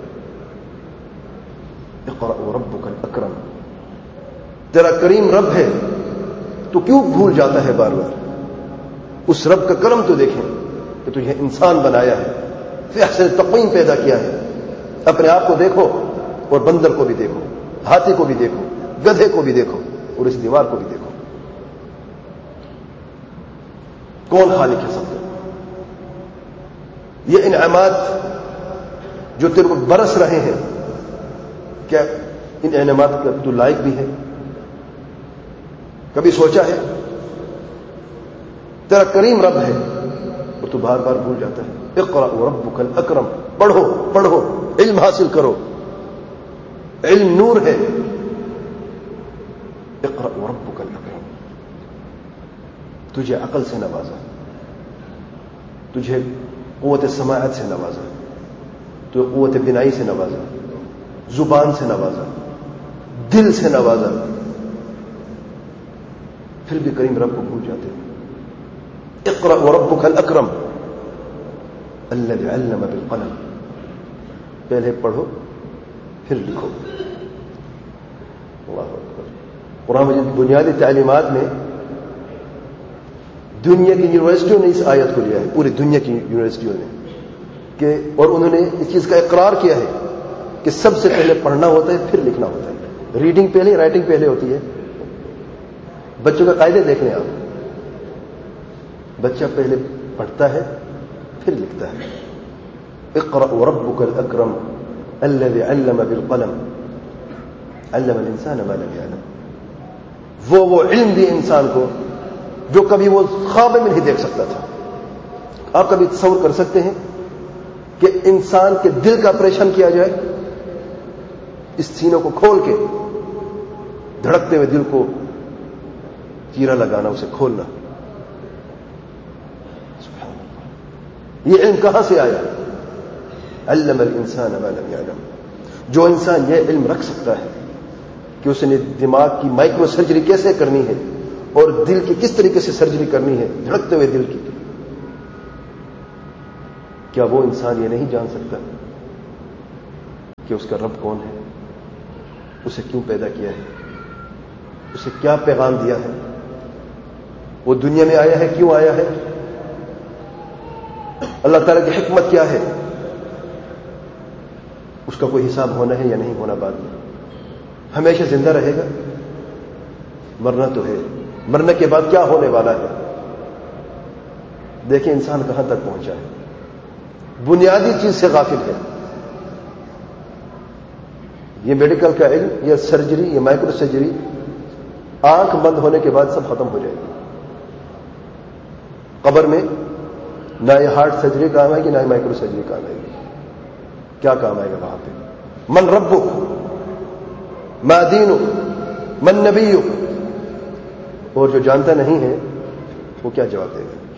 اقرأ وربک الاکرم. تیرا کریم رب ہے، تو کیوں بھول جاتا ہے بار بار؟ اس رب کا کرم تو دیکھیں کہ تجھے انسان بنایا ہے، فی احسن تقویم پیدا کیا ہے. اپنے آپ کو دیکھو اور بندر کو بھی دیکھو، ہاتھی کو بھی دیکھو، گدھے کو بھی دیکھو اور اس دیوار کو بھی دیکھو. کون خالق ہے سب کا؟ یہ انعامات جو تیرے کو برس رہے ہیں، کیا ان انعامات کا تو لائق بھی ہے؟ کبھی سوچا ہے؟ تیرا کریم رب ہے اور تو بار بار بھول جاتا ہے. اقرأ وربک الاکرم. پڑھو پڑھو، علم حاصل کرو. علم نور ہے. اقرأ وربک الاکرم. تجھے عقل سے نوازا، تجھے قوت سماعت سے نوازا، تجھے قوت بینائی سے نوازا، زبان سے نوازا، دل سے نوازا، پھر بھی کریم رب کو بھول جاتے ہیں. اقرأ وربک الاکرم الذی علم بالقلم. پہلے پڑھو پھر لکھو. اللہ اکبر. قرآن مجید بنیادی تعلیمات میں دنیا کی یونیورسٹیوں نے اس آیت کو لیا ہے، پوری دنیا کی یونیورسٹیوں نے، کہ اور انہوں نے اس چیز کا اقرار کیا ہے کہ سب سے پہلے پڑھنا ہوتا ہے پھر لکھنا ہوتا ہے. ریڈنگ پہلے، رائٹنگ پہلے ہوتی ہے. بچوں کا قاعدے دیکھ لیں آپ. بچہ پہلے پڑھتا ہے پھر لکھتا ہے. اقرأ وربک الاکرم الذی علم بالقلم علم الانسان ما لم يعلم. وہ وہ علم دی انسان کو جو کبھی وہ خواب میں نہیں دیکھ سکتا تھا. آپ کبھی تصور کر سکتے ہیں کہ انسان کے دل کا آپریشن کیا جائے؟ اس سینوں کو کھول کے، دھڑکتے ہوئے دل کو چیرا لگانا، اسے کھولنا. یہ علم کہاں سے آیا؟ علم الانسان ما لم يعلم. جو انسان یہ علم رکھ سکتا ہے کہ اس نے دماغ کی مائکرو سرجری کیسے کرنی ہے اور دل کی کس طریقے سے سرجری کرنی ہے، دھڑکتے ہوئے دل کی، کیا وہ انسان یہ نہیں جان سکتا کہ اس کا رب کون ہے، اسے کیوں پیدا کیا ہے؟ اسے کیا پیغام دیا ہے, وہ دنیا میں آیا ہے, کیوں آیا ہے, اللہ تعالیٰ کی حکمت کیا ہے, اس کا کوئی حساب ہونا ہے یا نہیں ہونا بعد میں. ہمیشہ زندہ رہے گا, مرنا تو ہے, مرنے کے بعد کیا ہونے والا ہے. دیکھیں انسان کہاں تک پہنچا ہے, بنیادی چیز سے غافل ہے. یہ میڈیکل کا علم, یہ سرجری, یہ مائکرو سرجری, آنکھ بند ہونے کے بعد سب ختم ہو جائے گی. قبر میں نہ یہ ہارٹ سرجری کام آئے گی, نہ یہ مائکرو سرجری کام آئے گی. کیا کام آئے گا وہاں پہ؟ من ربک, ما دینک, من نبیک. اور جو جانتا نہیں ہے وہ کیا جواب دے گا؟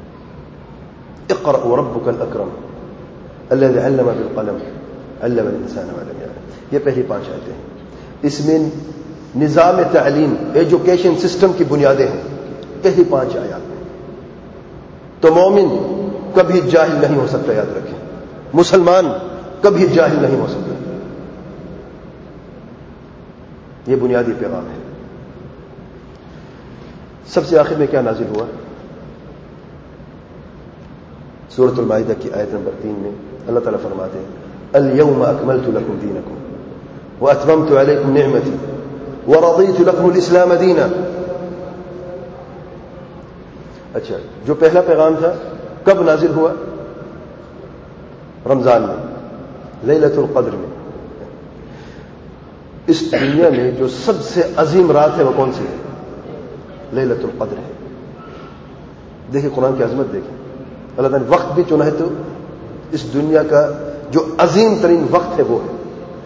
اقرأ وربک الاکرم الذی علم بالقلم علم الانسان ما لم یعلم. یہ پہلی پانچ آیتیں ہیں. اس میں نظام تعلیم, ایجوکیشن سسٹم کی بنیادیں ہیں, پہلی پانچ آیات میں. تو مومن کبھی جاہل نہیں ہو سکتا, یاد رکھیں. مسلمان کبھی جاہل نہیں ہو سکتا. یہ بنیادی پیغام ہے. سب سے آخر میں کیا نازل ہوا؟ سورۃ المائدہ کی آیت نمبر تین میں اللہ تعالیٰ فرماتے ہیں الیوم اکملت لکم دینکم واتممت علیکم نعمتی ورضیت لکم الاسلام دینا. اچھا, جو پہلا پیغام تھا کب نازل ہوا؟ رمضان میں, لیلۃ القدر میں. اس دنیا میں جو سب سے عظیم رات ہے وہ کون سی ہے؟ لیلۃ القدر ہے. دیکھیں قرآن کی عظمت دیکھیں. اللہ تعالیٰ نے وقت بھی چنا ہے تو اس دنیا کا جو عظیم ترین وقت ہے وہ ہے.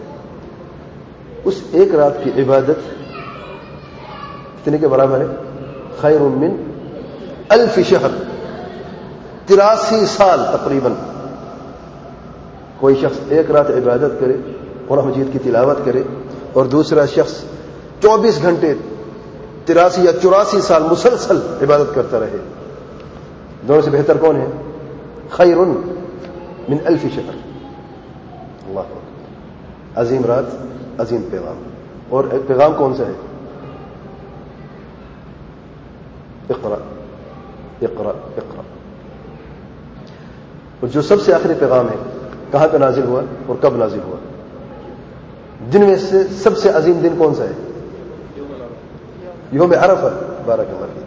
اس ایک رات کی عبادت کتنے کے برابر ہے؟ خیر من الف شہر, تراسی سال تقریباً. کوئی شخص ایک رات عبادت کرے, قرآن مجید کی تلاوت کرے, اور دوسرا شخص چوبیس گھنٹے تراسی یا چوراسی سال مسلسل عبادت کرتا رہے, دونوں سے بہتر کون ہے؟ خیر من الف شہر. اللہ اکبر. عظیم رات, عظیم پیغام. اور پیغام کون سا ہے؟ اقرا اقرا اقرا. اور جو سب سے آخری پیغام ہے کہاں پہ نازل ہوا اور کب نازل ہوا؟ دن میں سے سب سے عظیم دن کون سا ہے؟ یوم عرفہ. بارک اللہ فیک.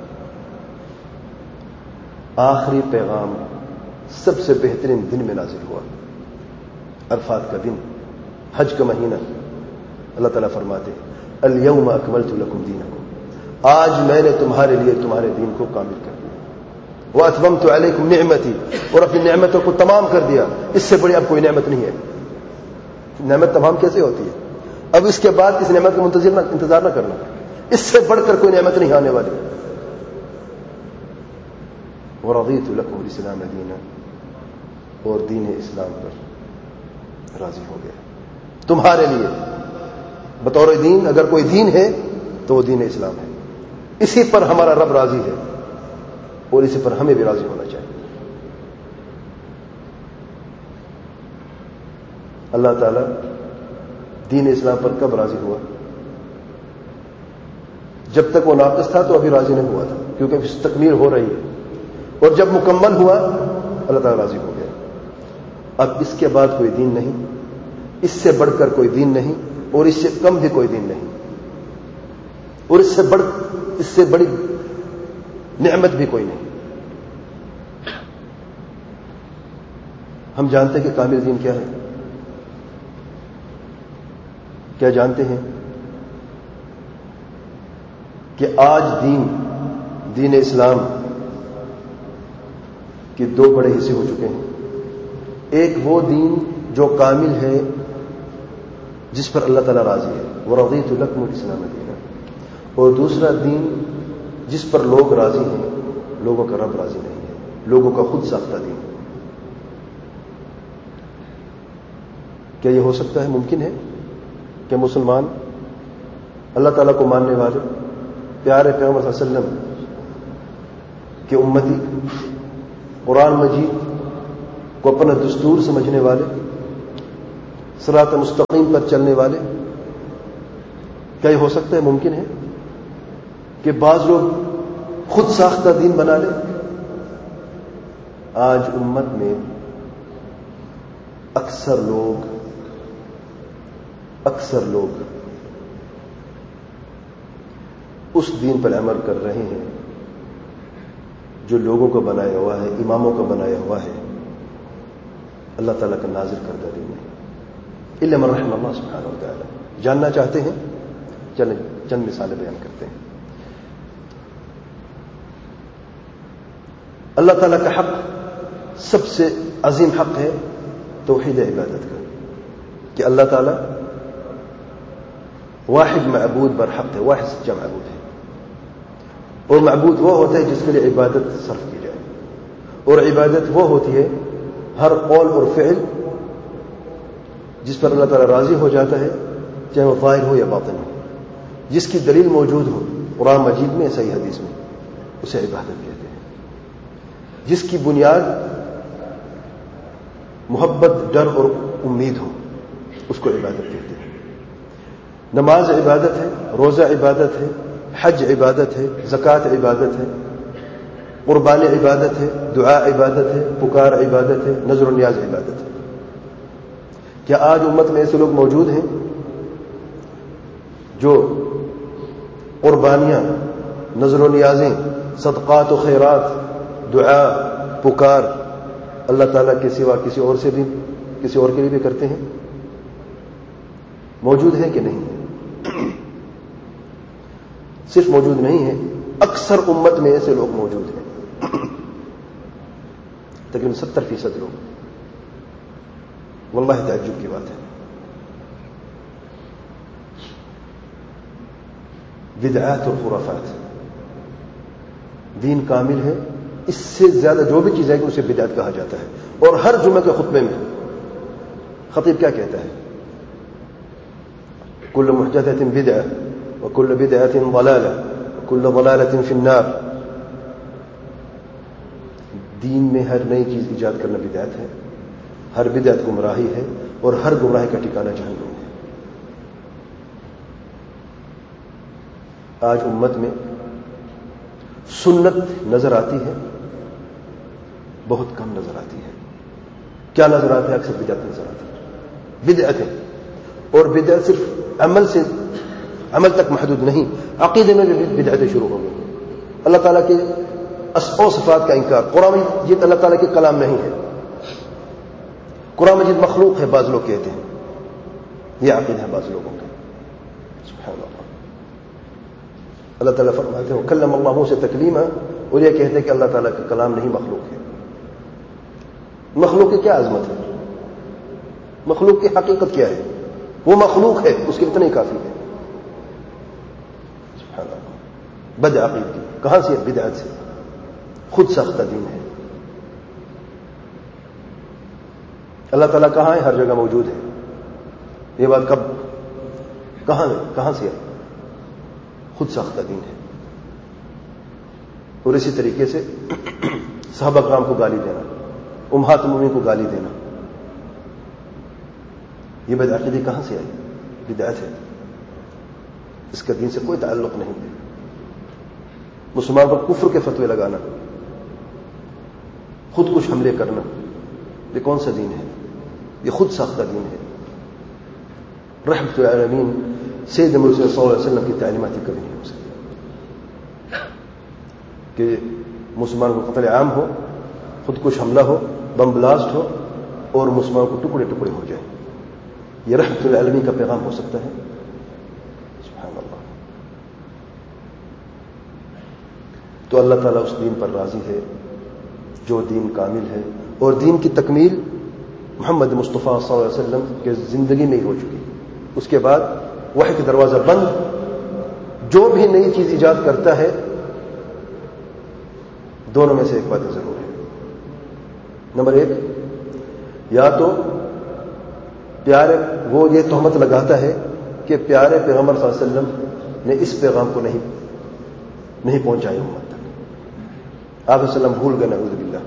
آخری پیغام سب سے بہترین دن میں نازل ہوا, عرفات کا دن, حج کا مہینہ. اللہ تعالیٰ فرماتے الیوم اکملت لکم دینکم, آج میں نے تمہارے لیے تمہارے دین کو کامل کر دیا. واتممت علیکم نعمتی, اور اپنی نعمتوں کو تمام کر دیا. اس سے بڑی اب کوئی نعمت نہیں ہے. نعمت تمام کیسے ہوتی ہے؟ اب اس کے بعد اس نعمت کا منتظر نہ انتظار نہ کرنا, اس سے بڑھ کر کوئی نعمت نہیں آنے والی. ورضیت لکم الاسلام دینا, اور دین اسلام پر راضی ہو گیا تمہارے لیے بطور دین. اگر کوئی دین ہے تو وہ دین اسلام ہے. اسی پر ہمارا رب راضی ہے, اور اسی پر ہمیں بھی راضی ہونا چاہیے. اللہ تعالیٰ دین اسلام پر کب راضی ہوا؟ جب تک وہ ناقص تھا تو ابھی راضی نہیں ہوا تھا, کیونکہ اس تکمیل ہو رہی ہے. اور جب مکمل ہوا اللہ تعالیٰ راضی ہو گیا. اب اس کے بعد کوئی دین نہیں, اس سے بڑھ کر کوئی دین نہیں, اور اس سے کم بھی کوئی دین نہیں, اور اس سے بڑھ اس سے بڑی نعمت بھی کوئی نہیں. ہم جانتے ہیں کہ کامل دین کیا ہے؟ کیا جانتے ہیں کہ آج دین دین اسلام کے دو بڑے حصے ہو چکے ہیں. ایک وہ دین جو کامل ہے جس پر اللہ تعالیٰ راضی ہے, ورضیت لکم الاسلام دینا, اور دوسرا دین جس پر لوگ راضی ہیں, لوگوں کا رب راضی نہیں ہے, لوگوں کا خود ساختہ دین. کیا یہ ہو سکتا ہے؟ ممکن ہے کہ مسلمان اللہ تعالیٰ کو ماننے والے, پیارے پیغمبر صلی اللہ علیہ وسلم کے امتی, قرآن مجید کو اپنا دستور سمجھنے والے, صراط مستقیم پر چلنے والے, کیا یہ ہو سکتا ہے؟ ممکن ہے. کہ بعض لوگ خود ساختہ دین بنا لیں. آج امت میں اکثر لوگ اکثر لوگ اس دین پر عمل کر رہے ہیں جو لوگوں کو بنایا ہوا ہے, اماموں کو بنایا ہوا ہے, اللہ تعالیٰ کا نازل کردہ دین ہے. الا من رحم اللہ سبحانہ و تعالی. جاننا چاہتے ہیں؟ چلیں چند مثالیں بیان کرتے ہیں. اللہ تعالیٰ کا حق سب سے عظیم حق ہے توحید عبادت کا, کہ اللہ تعالیٰ واحد معبود برحق ہے, واحد سچا معبود ہے. اور معبود وہ ہوتا ہے جس کے لیے عبادت صرف کی جائے, اور عبادت وہ ہوتی ہے ہر قول اور فعل جس پر اللہ تعالیٰ راضی ہو جاتا ہے, چاہے وہ ظاہر ہو یا باطن ہو, جس کی دلیل موجود ہو قرآن مجید میں صحیح حدیث میں, اسے عبادت کہتے ہیں. جس کی بنیاد محبت, ڈر اور امید ہو, اس کو عبادت کہتے ہیں. نماز عبادت ہے, روزہ عبادت ہے, حج عبادت ہے, زکوٰۃ عبادت ہے, قربانی عبادت ہے, دعا عبادت ہے, پکار عبادت ہے, نذر و نیاز عبادت ہے. کیا آج امت میں ایسے لوگ موجود ہیں جو قربانیاں, نذر و نیازیں, صدقات و خیرات, دعا, پکار اللہ تعالیٰ کے سوا کسی اور سے بھی کسی اور کے لیے بھی کرتے ہیں؟ موجود ہیں کہ نہیں؟ صرف موجود نہیں ہے, اکثر امت میں ایسے لوگ موجود ہیں, تقریباً ستر فیصد لوگ. واللہ تعجب کی بات ہے. بدعات اور خرافات. دین کامل ہے, اس سے زیادہ جو بھی چیز ہے کہ اسے بدعت کہا جاتا ہے. اور ہر جمعہ کے خطبے میں خطیب کیا کہتا ہے؟ کل محدثۃ بدعہ وکل بدعۃ ضلالہ وکل ضلالۃ فی النار. دین میں ہر نئی چیز ایجاد کرنا بدعت ہے, ہر بدعت گمراہی ہے, اور ہر گمراہی کا ٹھکانہ جہنم ہے. آج امت میں سنت نظر آتی ہے, بہت کم نظر آتی ہے. کیا نظر آتا ہے؟ اکثر بدعت نظر آتی ہے. بدعت ہے, اور بدعت صرف عمل سے عمل تک محدود نہیں, عقیدے میں بھی بدعتیں شروع ہو گئی. اللہ تعالیٰ کے اسماء و صفات کا انکار. قرآن مجید اللہ تعالیٰ کے کلام نہیں ہے, قرآن مجید مخلوق ہے, بعض لوگ کہتے ہیں. یہ عقیدہ ہے بعض لوگوں کا. سبحان اللہ. اللہ تعالیٰ فرماتے ہیں کلم اللہ موسیٰ تکلیما, اور یہ کہتے ہیں کہ اللہ تعالیٰ کا کلام نہیں, مخلوق ہے. مخلوق کی کیا عظمت ہے؟ مخلوق کی حقیقت کیا ہے؟ وہ مخلوق ہے, اس کے اتنا ہی کافی ہے. سبحان اللہ. بد عقیدگی کہاں سے؟ بدعت سے. خود ساختہ دین ہے. اللہ تعالیٰ کہاں ہے؟ ہر جگہ موجود ہے. یہ بات کب کہاں ہے؟ کہاں سے ہے؟ خود ساختہ دین ہے. اور اسی طریقے سے صحابہ کرام کو گالی دینا, امہات المومنین کو گالی دینا, یہ بد عقیدی کہاں سے آئی؟ بدعت ہے. اس کا دین سے کوئی تعلق نہیں ہے. مسلمان پر کفر کے فتوے لگانا, خود کچھ حملے کرنا, یہ کون سا دین ہے؟ یہ خود ساختہ دین ہے. رحمت العالمین سید مرسل صلی اللہ علیہ وسلم کی تعلیمات ہی کبھی نہیں ہو سکتی کہ مسلمان کو قتل عام ہو, خود کچھ حملہ ہو, بم بلاسٹ ہو, اور مسلمان کو ٹکڑے ٹکڑے ہو جائے. یہ رحمت العالمین کا پیغام ہو سکتا ہے؟ سبحان اللہ. تو اللہ تعالیٰ اس دین پر راضی ہے جو دین کامل ہے, اور دین کی تکمیل محمد مصطفیٰ صلی اللہ علیہ وسلم کے زندگی میں ہی ہو چکی. اس کے بعد وحی کا دروازہ بند. جو بھی نئی چیز ایجاد کرتا ہے, دونوں میں سے ایک بات ضرور ہے. نمبر ایک, یا تو پیارے وہ یہ تہمت لگاتا ہے کہ پیارے پیغمبر صلی اللہ علیہ وسلم نے اس پیغام کو نہیں نہیں پہنچایا امت تک, آپ علیہ وسلم بھول گئے, نعوذ باللہ.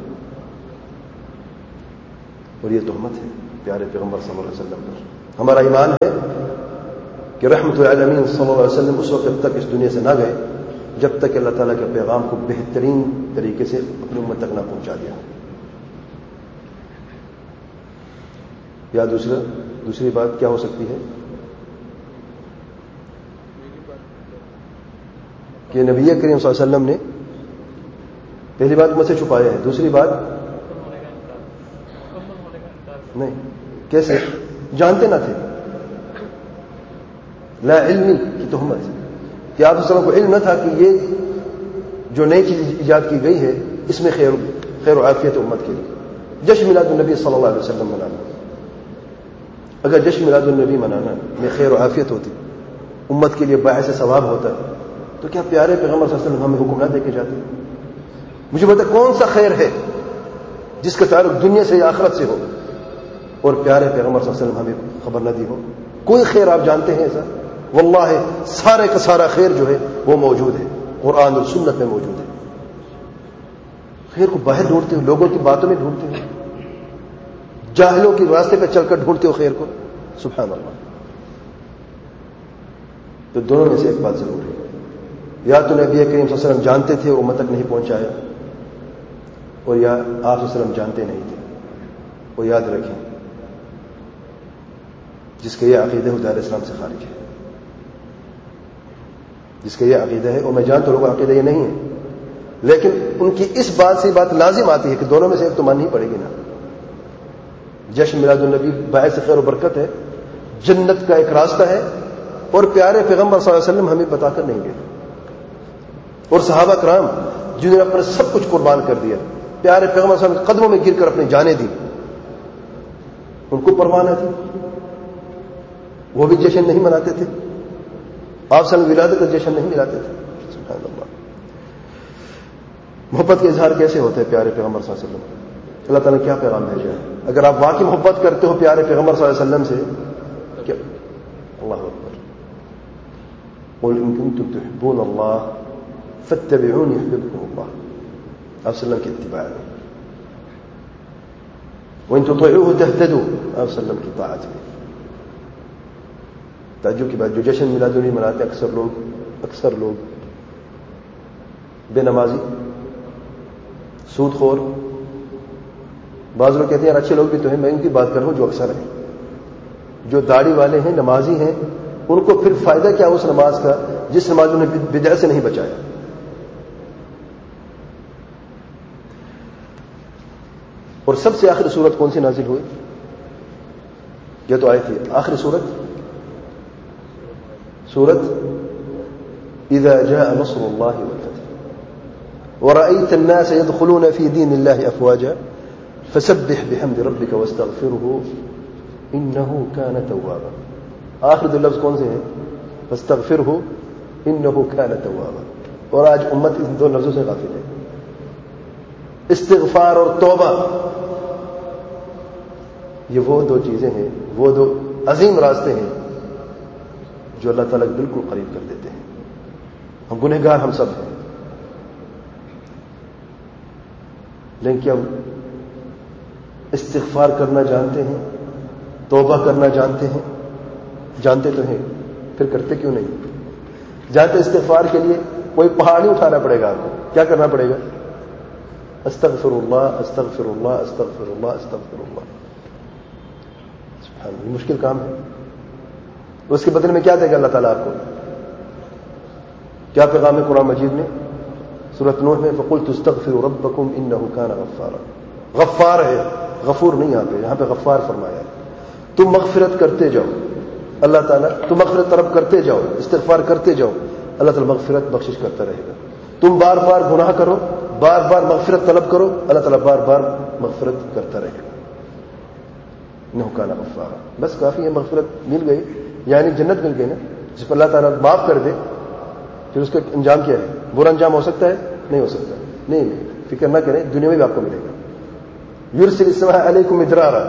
اور یہ تہمت ہے پیارے پیغمبر صلی اللہ علیہ وسلم پر. ہمارا ایمان ہے کہ رحمت العالمین صلی اللہ علیہ وسلم اس وقت تک اس دنیا سے نہ گئے جب تک اللہ تعالیٰ کے پیغام کو بہترین طریقے سے اپنی امت تک نہ پہنچا دیا. یا دوسرا دوسری بات کیا ہو سکتی ہے کہ نبی کریم صلی اللہ علیہ وسلم نے پہلی بات امت سے چھپایا ہے. دوسری بات نہیں، کیسے جانتے نہ تھے. لا علمی کی تہمت کہ آپ صلی اللہ علیہ وسلم کو علم نہ تھا کہ یہ جو نئی چیز ایجاد کی گئی ہے اس میں خیر خیر و عافیت امت کے لیے. جشن میلاد النبی صلی اللہ علیہ وسلم منانا، اگر جشن میلاد النبی منانا میں خیر و عافیت ہوتی، امت کے لیے باعث ثواب ہوتا، تو کیا پیارے پیغمبر صلی اللہ علیہ وسلم ہمیں حکم نہ دے کے جاتے؟ مجھے بتا کون سا خیر ہے جس کا تعلق دنیا سے یا آخرت سے ہو اور پیارے پیغمبر صلی اللہ علیہ وسلم ہمیں خبر نہ دی ہو؟ کوئی خیر آپ جانتے ہیں ایسا؟ واللہ سارے کا سارا خیر جو ہے وہ موجود ہے، قرآن اور سنت میں موجود ہے. خیر کو باہر ڈھونڈتے ہو، لوگوں کی باتوں میں ڈھونڈتے ہو، جاہلوں کے راستے پہ چل کر ڈھونڈتے ہو خیر کو. سبحان اللہ. تو دونوں میں سے ایک بات ضرور ہے، یا تو نبی کریم صلی اللہ علیہ وسلم جانتے تھے امت تک نہیں پہنچایا، اور یا آپ صلی اللہ علیہ وسلم جانتے نہیں تھے. وہ یاد رکھیں جس کا یہ عقیدہ ہے دار اسلام سے خارج ہے، جس کا یہ عقیدہ ہے. اور میں جانتا ہوں لوگوں کا عقیدہ یہ نہیں ہے، لیکن ان کی اس بات سے بات لازم آتی ہے کہ دونوں میں سے ایک تو ماننی پڑے گی نا. جشن میلاد النبی باعث خیر و برکت ہے، جنت کا ایک راستہ ہے، اور پیارے پیغمبر صلی اللہ علیہ وسلم ہمیں بتا کر نہیں گئے. اور صحابہ کرام جنہوں نے اپنا سب کچھ قربان کر دیا، پیارے پیغمبر صلی اللہ علیہ وسلم کے قدموں میں گر کر اپنی جانیں دی، ان کو پرواہ نہ تھی، وہ بھی جشن نہیں مناتے تھے. آپ صلی اللہ علیہ وسلم ولادت کا جشن نہیں ملاتے تھے. سبحان اللہ. محبت کا اظہار کیسے ہوتا ہے پیارے پیغمبر صلی اللہ علیہ وسلم؟ اللہ تعالیٰ نے کیا پیغام بھیجا ہے؟ اگر آپ واقعی محبت کرتے ہو پیارے پیغمبر صلی اللہ علیہ وسلم سے، کیا اللہ اکبر، قل ان کنتم تحبون اللہ فاتبعونی یحببکم اللہ. آپ صلی اللہ علیہ وسلم کی اتباع میں، وان تطیعوه تهتدوا، آپ صلی اللہ علیہ وسلم کی طاعت میں. تعجب کی بات، جو جشن میلاد النبی مناتے اکثر لوگ اکثر لوگ بے نمازی، سود خور، بعض لوگ کہتے ہیں یار اچھے لوگ بھی تو ہیں، میں ان کی بات کر رہا ہوں جو اکثر ہیں، جو داڑھی والے ہیں، نمازی ہیں، ان کو پھر فائدہ کیا اس نماز کا جس نماز انہیں بدعت سے نہیں بچایا. اور سب سے آخری صورت کون سی نازل ہوئی؟ یہ تو آئی تھی آخری صورت، سورت اذا جاء نصر الله والفتح ورأيت الناس يدخلون في دين الله افواجا فسبح بحمد ربك واستغفره انه كان توابا. آخر دو لفظ کون سے ہیں؟ واستغفره انه كان توابا. اور آج امت ان دو لفظوں سے غافل ہے. استغفار اور توبہ یہ وہ دو چیزیں ہیں، وہ دو عظیم راستے ہیں جو اللہ تعالیٰ بالکل قریب کر دیتے ہیں. ہم گنہگار ہم سب ہیں، لیکن کیا استغفار کرنا جانتے ہیں؟ توبہ کرنا جانتے ہیں؟ جانتے تو ہیں، پھر کرتے کیوں نہیں؟ جانتے استغفار کے لیے کوئی پہاڑ نہیں اٹھانا پڑے گا، آپ کو کیا کرنا پڑے گا؟ استغفر اللہ استغفر اللہ استغفر اللہ استغفر اللہ. سبحان اللہ، یہ مشکل کام ہے. اس کے بدلے میں کیا دے گا اللہ تعالیٰ آپ کو؟ کیا پیغام ہے قرآن مجید میں؟ سورۃ نوح میں فقلت استغفروا ربکم انہ کان غفارا. غفار ہے، غفور نہیں. یہاں پہ یہاں پہ غفار فرمایا ہے. تم مغفرت کرتے جاؤ، اللہ تعالیٰ تم مغفرت طلب کرتے جاؤ، استغفار کرتے جاؤ، اللہ تعالیٰ مغفرت بخشش کرتا رہے گا. تم بار بار گناہ کرو، بار بار مغفرت طلب کرو، اللہ تعالیٰ بار بار مغفرت کرتا رہے گا. انہ کان غفارا. بس کافی ہے، مغفرت مل گئی یعنی جنت مل گئی نا. جس پر اللہ تعالیٰ معاف کر دے پھر اس کا انجام کیا ہے؟ برا انجام ہو سکتا ہے؟ نہیں ہو سکتا. نہیں نہیں فکر نہ کریں، دنیا میں بھی آپ کو ملے گا. یرسل السماء علیکم مدرارا.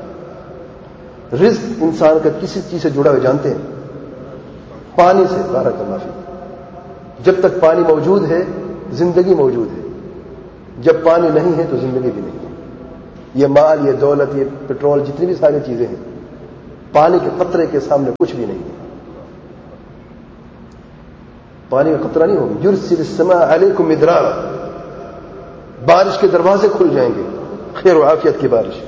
رزق انسان کا کسی چیز سے جڑا ہوئے جانتے ہیں؟ پانی سے. بارک اللہ فیک. جب تک پانی موجود ہے زندگی موجود ہے، جب پانی نہیں ہے تو زندگی بھی نہیں ہے. یہ مال، یہ دولت، یہ پیٹرول، جتنی بھی ساری چیزیں ہیں، پانی کے قطرے کے سامنے کچھ بھی نہیں ہے. پانی کا قطرہ نہیں ہوگا. یرسل السماء علیکم مدرارا, بارش کے دروازے کھل جائیں گے, خیر و عافیت کی بارش,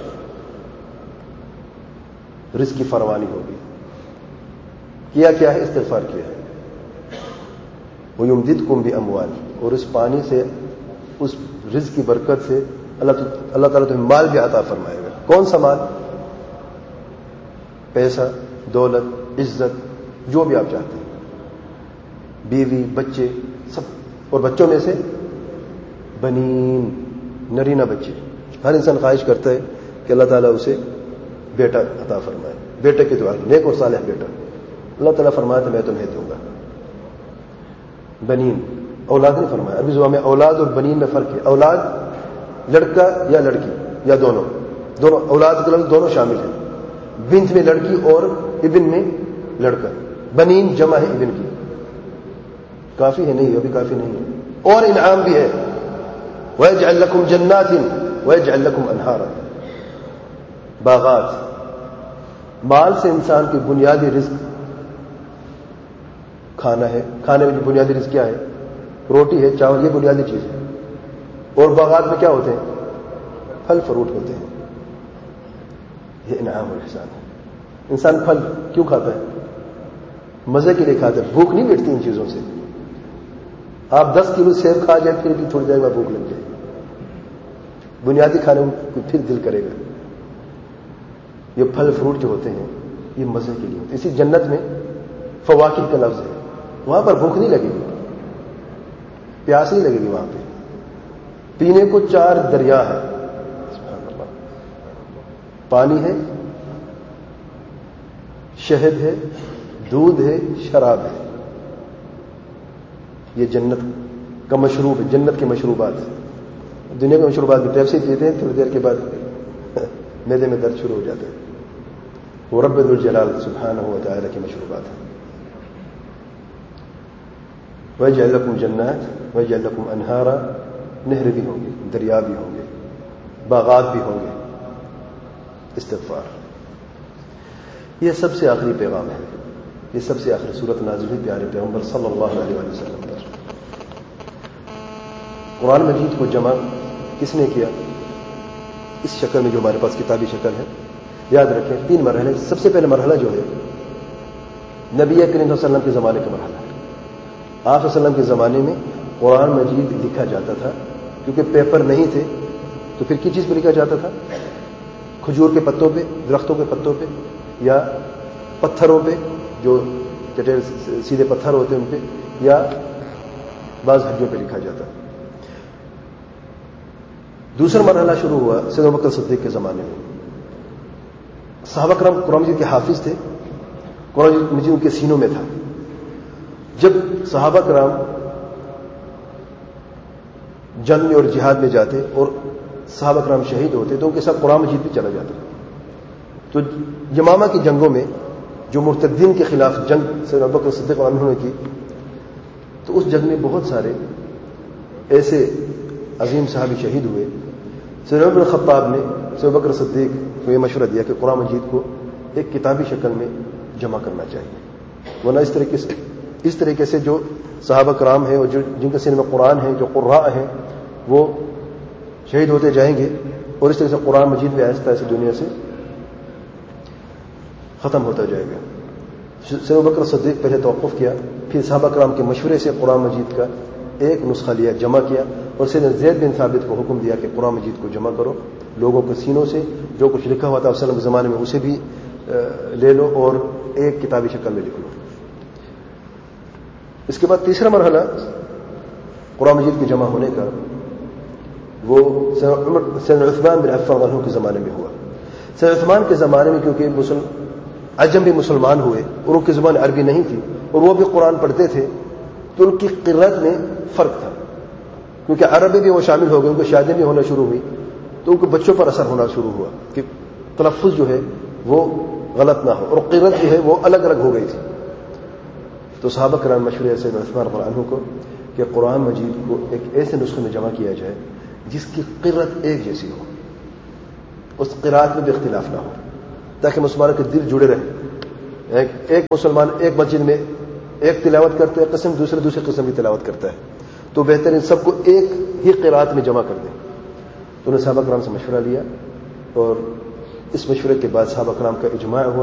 رزق کی فراوانی ہوگی. کیا کیا ہے؟ استغفار کیا ہے. وَيُمْدِدْكُمْ بِأَمْوَالٍ, اور اس پانی سے, اس رزق کی برکت سے اللہ اللہ تعالیٰ تمہیں مال بھی عطا فرمائے گا. کون سا مال؟ پیسہ, دولت, عزت, جو بھی آپ چاہتے ہیں, بیوی, بچے, سب. اور بچوں میں سے بنین, نرینہ بچے. ہر انسان خواہش کرتا ہے کہ اللہ تعالیٰ اسے بیٹا عطا فرمائے, بیٹے کی دعا, نیک اور صالح بیٹا. اللہ تعالیٰ فرمایا تو میں تمہیں دوں گا. بنین, اولاد نہیں فرمایا. عربی زبان میں اولاد اور بنین میں فرق ہے. اولاد لڑکا یا لڑکی یا دونوں, دونوں اولاد کے لفظ دونوں شامل ہیں. بنت میں لڑکی اور ابن میں لڑکا. بنین جمع ہے ابن کی. کافی ہے؟ نہیں, ابھی کافی نہیں ہے. اور انعام بھی ہے. وَيَجْعَلْ لَكُمْ جَنَّاتٍ وَيَجْعَلْ لَكُمْ أَنْهَارًا, باغات. مال سے انسان کی بنیادی رزق کھانا ہے. کھانے میں جو بنیادی رزق کیا ہے؟ روٹی ہے, چاول, یہ بنیادی چیز ہے. اور باغات میں کیا ہوتے ہیں؟ پھل فروٹ ہوتے ہیں. یہ انعام اور احسان ہے. انسان پھل کیوں کھاتا ہے؟ مزے کے لیے کھاتا ہے. بھوک نہیں مٹتی ان چیزوں سے. آپ دس کلو سیب کھا جائیں پھر بھی تھوڑی دیر میں بھوک لگ جائے. بنیادی کھانے کو پھر دل کرے گا. یہ پھل فروٹ جو ہوتے ہیں یہ مزے کے لیے ہوتے ہیں. اسی جنت میں فواکہ کا لفظ ہے. وہاں پر بھوک نہیں لگے گی, پیاس نہیں لگے گی. وہاں پہ پینے کو چار دریا ہے. پانی ہے, شہد ہے, دودھ ہے, شراب ہے. یہ جنت کا مشروب ہے, جنت کے مشروبات. دنیا کے مشروبات بھی پیپسی پیتے ہیں, تھوڑی دیر کے بعد میدے میں درد شروع ہو جاتا ہے. وہ رب ذوالجلال سبحانہ و تعالی کی مشروبات ہیں. وَيَجْعَلْ لَكُمْ جَنَّاتٍ وَيَجْعَلْ لَكُمْ أَنْهَارًا, نہریں بھی ہوں گے, دریا بھی ہوں گے, باغات بھی ہوں گے. استغفار. یہ سب سے آخری پیغام ہے. یہ سب سے آخری صورت نازل ہوئی پیارے پیغمبر صلی اللہ علیہ وسلم پر. قرآن مجید کو جمع کس نے کیا؟ اس شکل میں جو ہمارے پاس کتابی شکل ہے. یاد رکھیں تین مرحلے. سب سے پہلے مرحلہ جو ہے نبی کریم صلی اللہ علیہ وسلم کے زمانے کا مرحلہ ہے. آپ صلی اللہ علیہ وسلم کے زمانے میں قرآن مجید لکھا جاتا تھا, کیونکہ پیپر نہیں تھے تو پھر کس چیز پہ لکھا جاتا تھا؟ کھجور کے پتوں پہ, درختوں کے پتوں پہ, یا پتھروں پہ جو چٹیر سیدھے پتھر ہوتے ہیں ان پہ, یا بعض ہڈیوں پہ لکھا جاتا. دوسرا مرحلہ شروع ہوا سیدنا ابوبکر صدیق کے زمانے میں. صحابہ کرام قرآن مجید کے حافظ تھے, قرآن مجید ان کے سینوں میں تھا. جب صحابہ کرام جنگ میں اور جہاد میں جاتے اور صحابہ کرام شہید ہوتے تو ان کے ساتھ قرآن مجید بھی چلا جاتا. تو یمامہ کی جنگوں میں جو مرتدین کے خلاف جنگ سیدنا ابوبکر صدیق عنہ نے کی, تو اس جنگ میں بہت سارے ایسے عظیم صحابی شہید ہوئے. سیدنا عمر بن خطاب نے سیدنا ابوبکر صدیق کو یہ مشورہ دیا کہ قرآن مجید کو ایک کتابی شکل میں جمع کرنا چاہیے, ورنہ اس طریقے سے اس طریقے سے جو صحابہ کرام ہیں اور جو جن کے سینے میں قرآن ہیں, جو قراء ہیں, وہ شہید ہوتے جائیں گے اور اس طرح سے قرآن مجید بھی آہستہ آہستہ دنیا سے ختم ہوتا جائے گا. سیدنا ابوبکر صدیق پہلے توقف کیا, پھر صحابہ کرام کے مشورے سے قرآن مجید کا ایک نسخہ لیا, جمع کیا, اور سیدنا زید بن ثابت کو حکم دیا کہ قرآن مجید کو جمع کرو, لوگوں کے سینوں سے جو کچھ لکھا ہوا تھا وسلم کے زمانے میں اسے بھی لے لو اور ایک کتابی شکل میں لکھ لو. اس کے بعد تیسرا مرحلہ قرآن مجید کے جمع ہونے کا وہ سیدنا عثمان بن عفان عنہ کے زمانے میں ہوا. سیدنا عثمان کے زمانے میں کیونکہ مسلم عجم بھی مسلمان ہوئے اور ان کی زبان عربی نہیں تھی اور وہ بھی قرآن پڑھتے تھے, تو ان کی قرأت میں فرق تھا. کیونکہ عربی بھی وہ شامل ہو گئے, ان کو شادی بھی ہونا شروع ہوئی, تو ان کو بچوں پر اثر ہونا شروع ہوا کہ تلفظ جو ہے وہ غلط نہ ہو, اور قرأت جو ہے وہ الگ الگ ہو گئی تھی. تو صحابہ کرام مشورے سے عثمان رضی اللہ عنہ کو کہ قرآن مجید کو ایک ایسے نسخے میں جمع کیا جائے جس کی قرأت ایک جیسی ہو, اس قرأت میں بھی اختلاف نہ ہو, تاکہ مسلمانوں کے دل جڑے رہیں. ایک, ایک مسلمان ایک مسجد میں ایک تلاوت کرتے ہیں قسم، دوسرے دوسری قسم کی تلاوت کرتا ہے، تو بہتر ان سب کو ایک ہی قرات میں جمع کر دیں۔ تو انہوں نے صحابہ کرام سے مشورہ لیا، اور اس مشورے کے بعد صحابہ کرام کا اجماع ہوا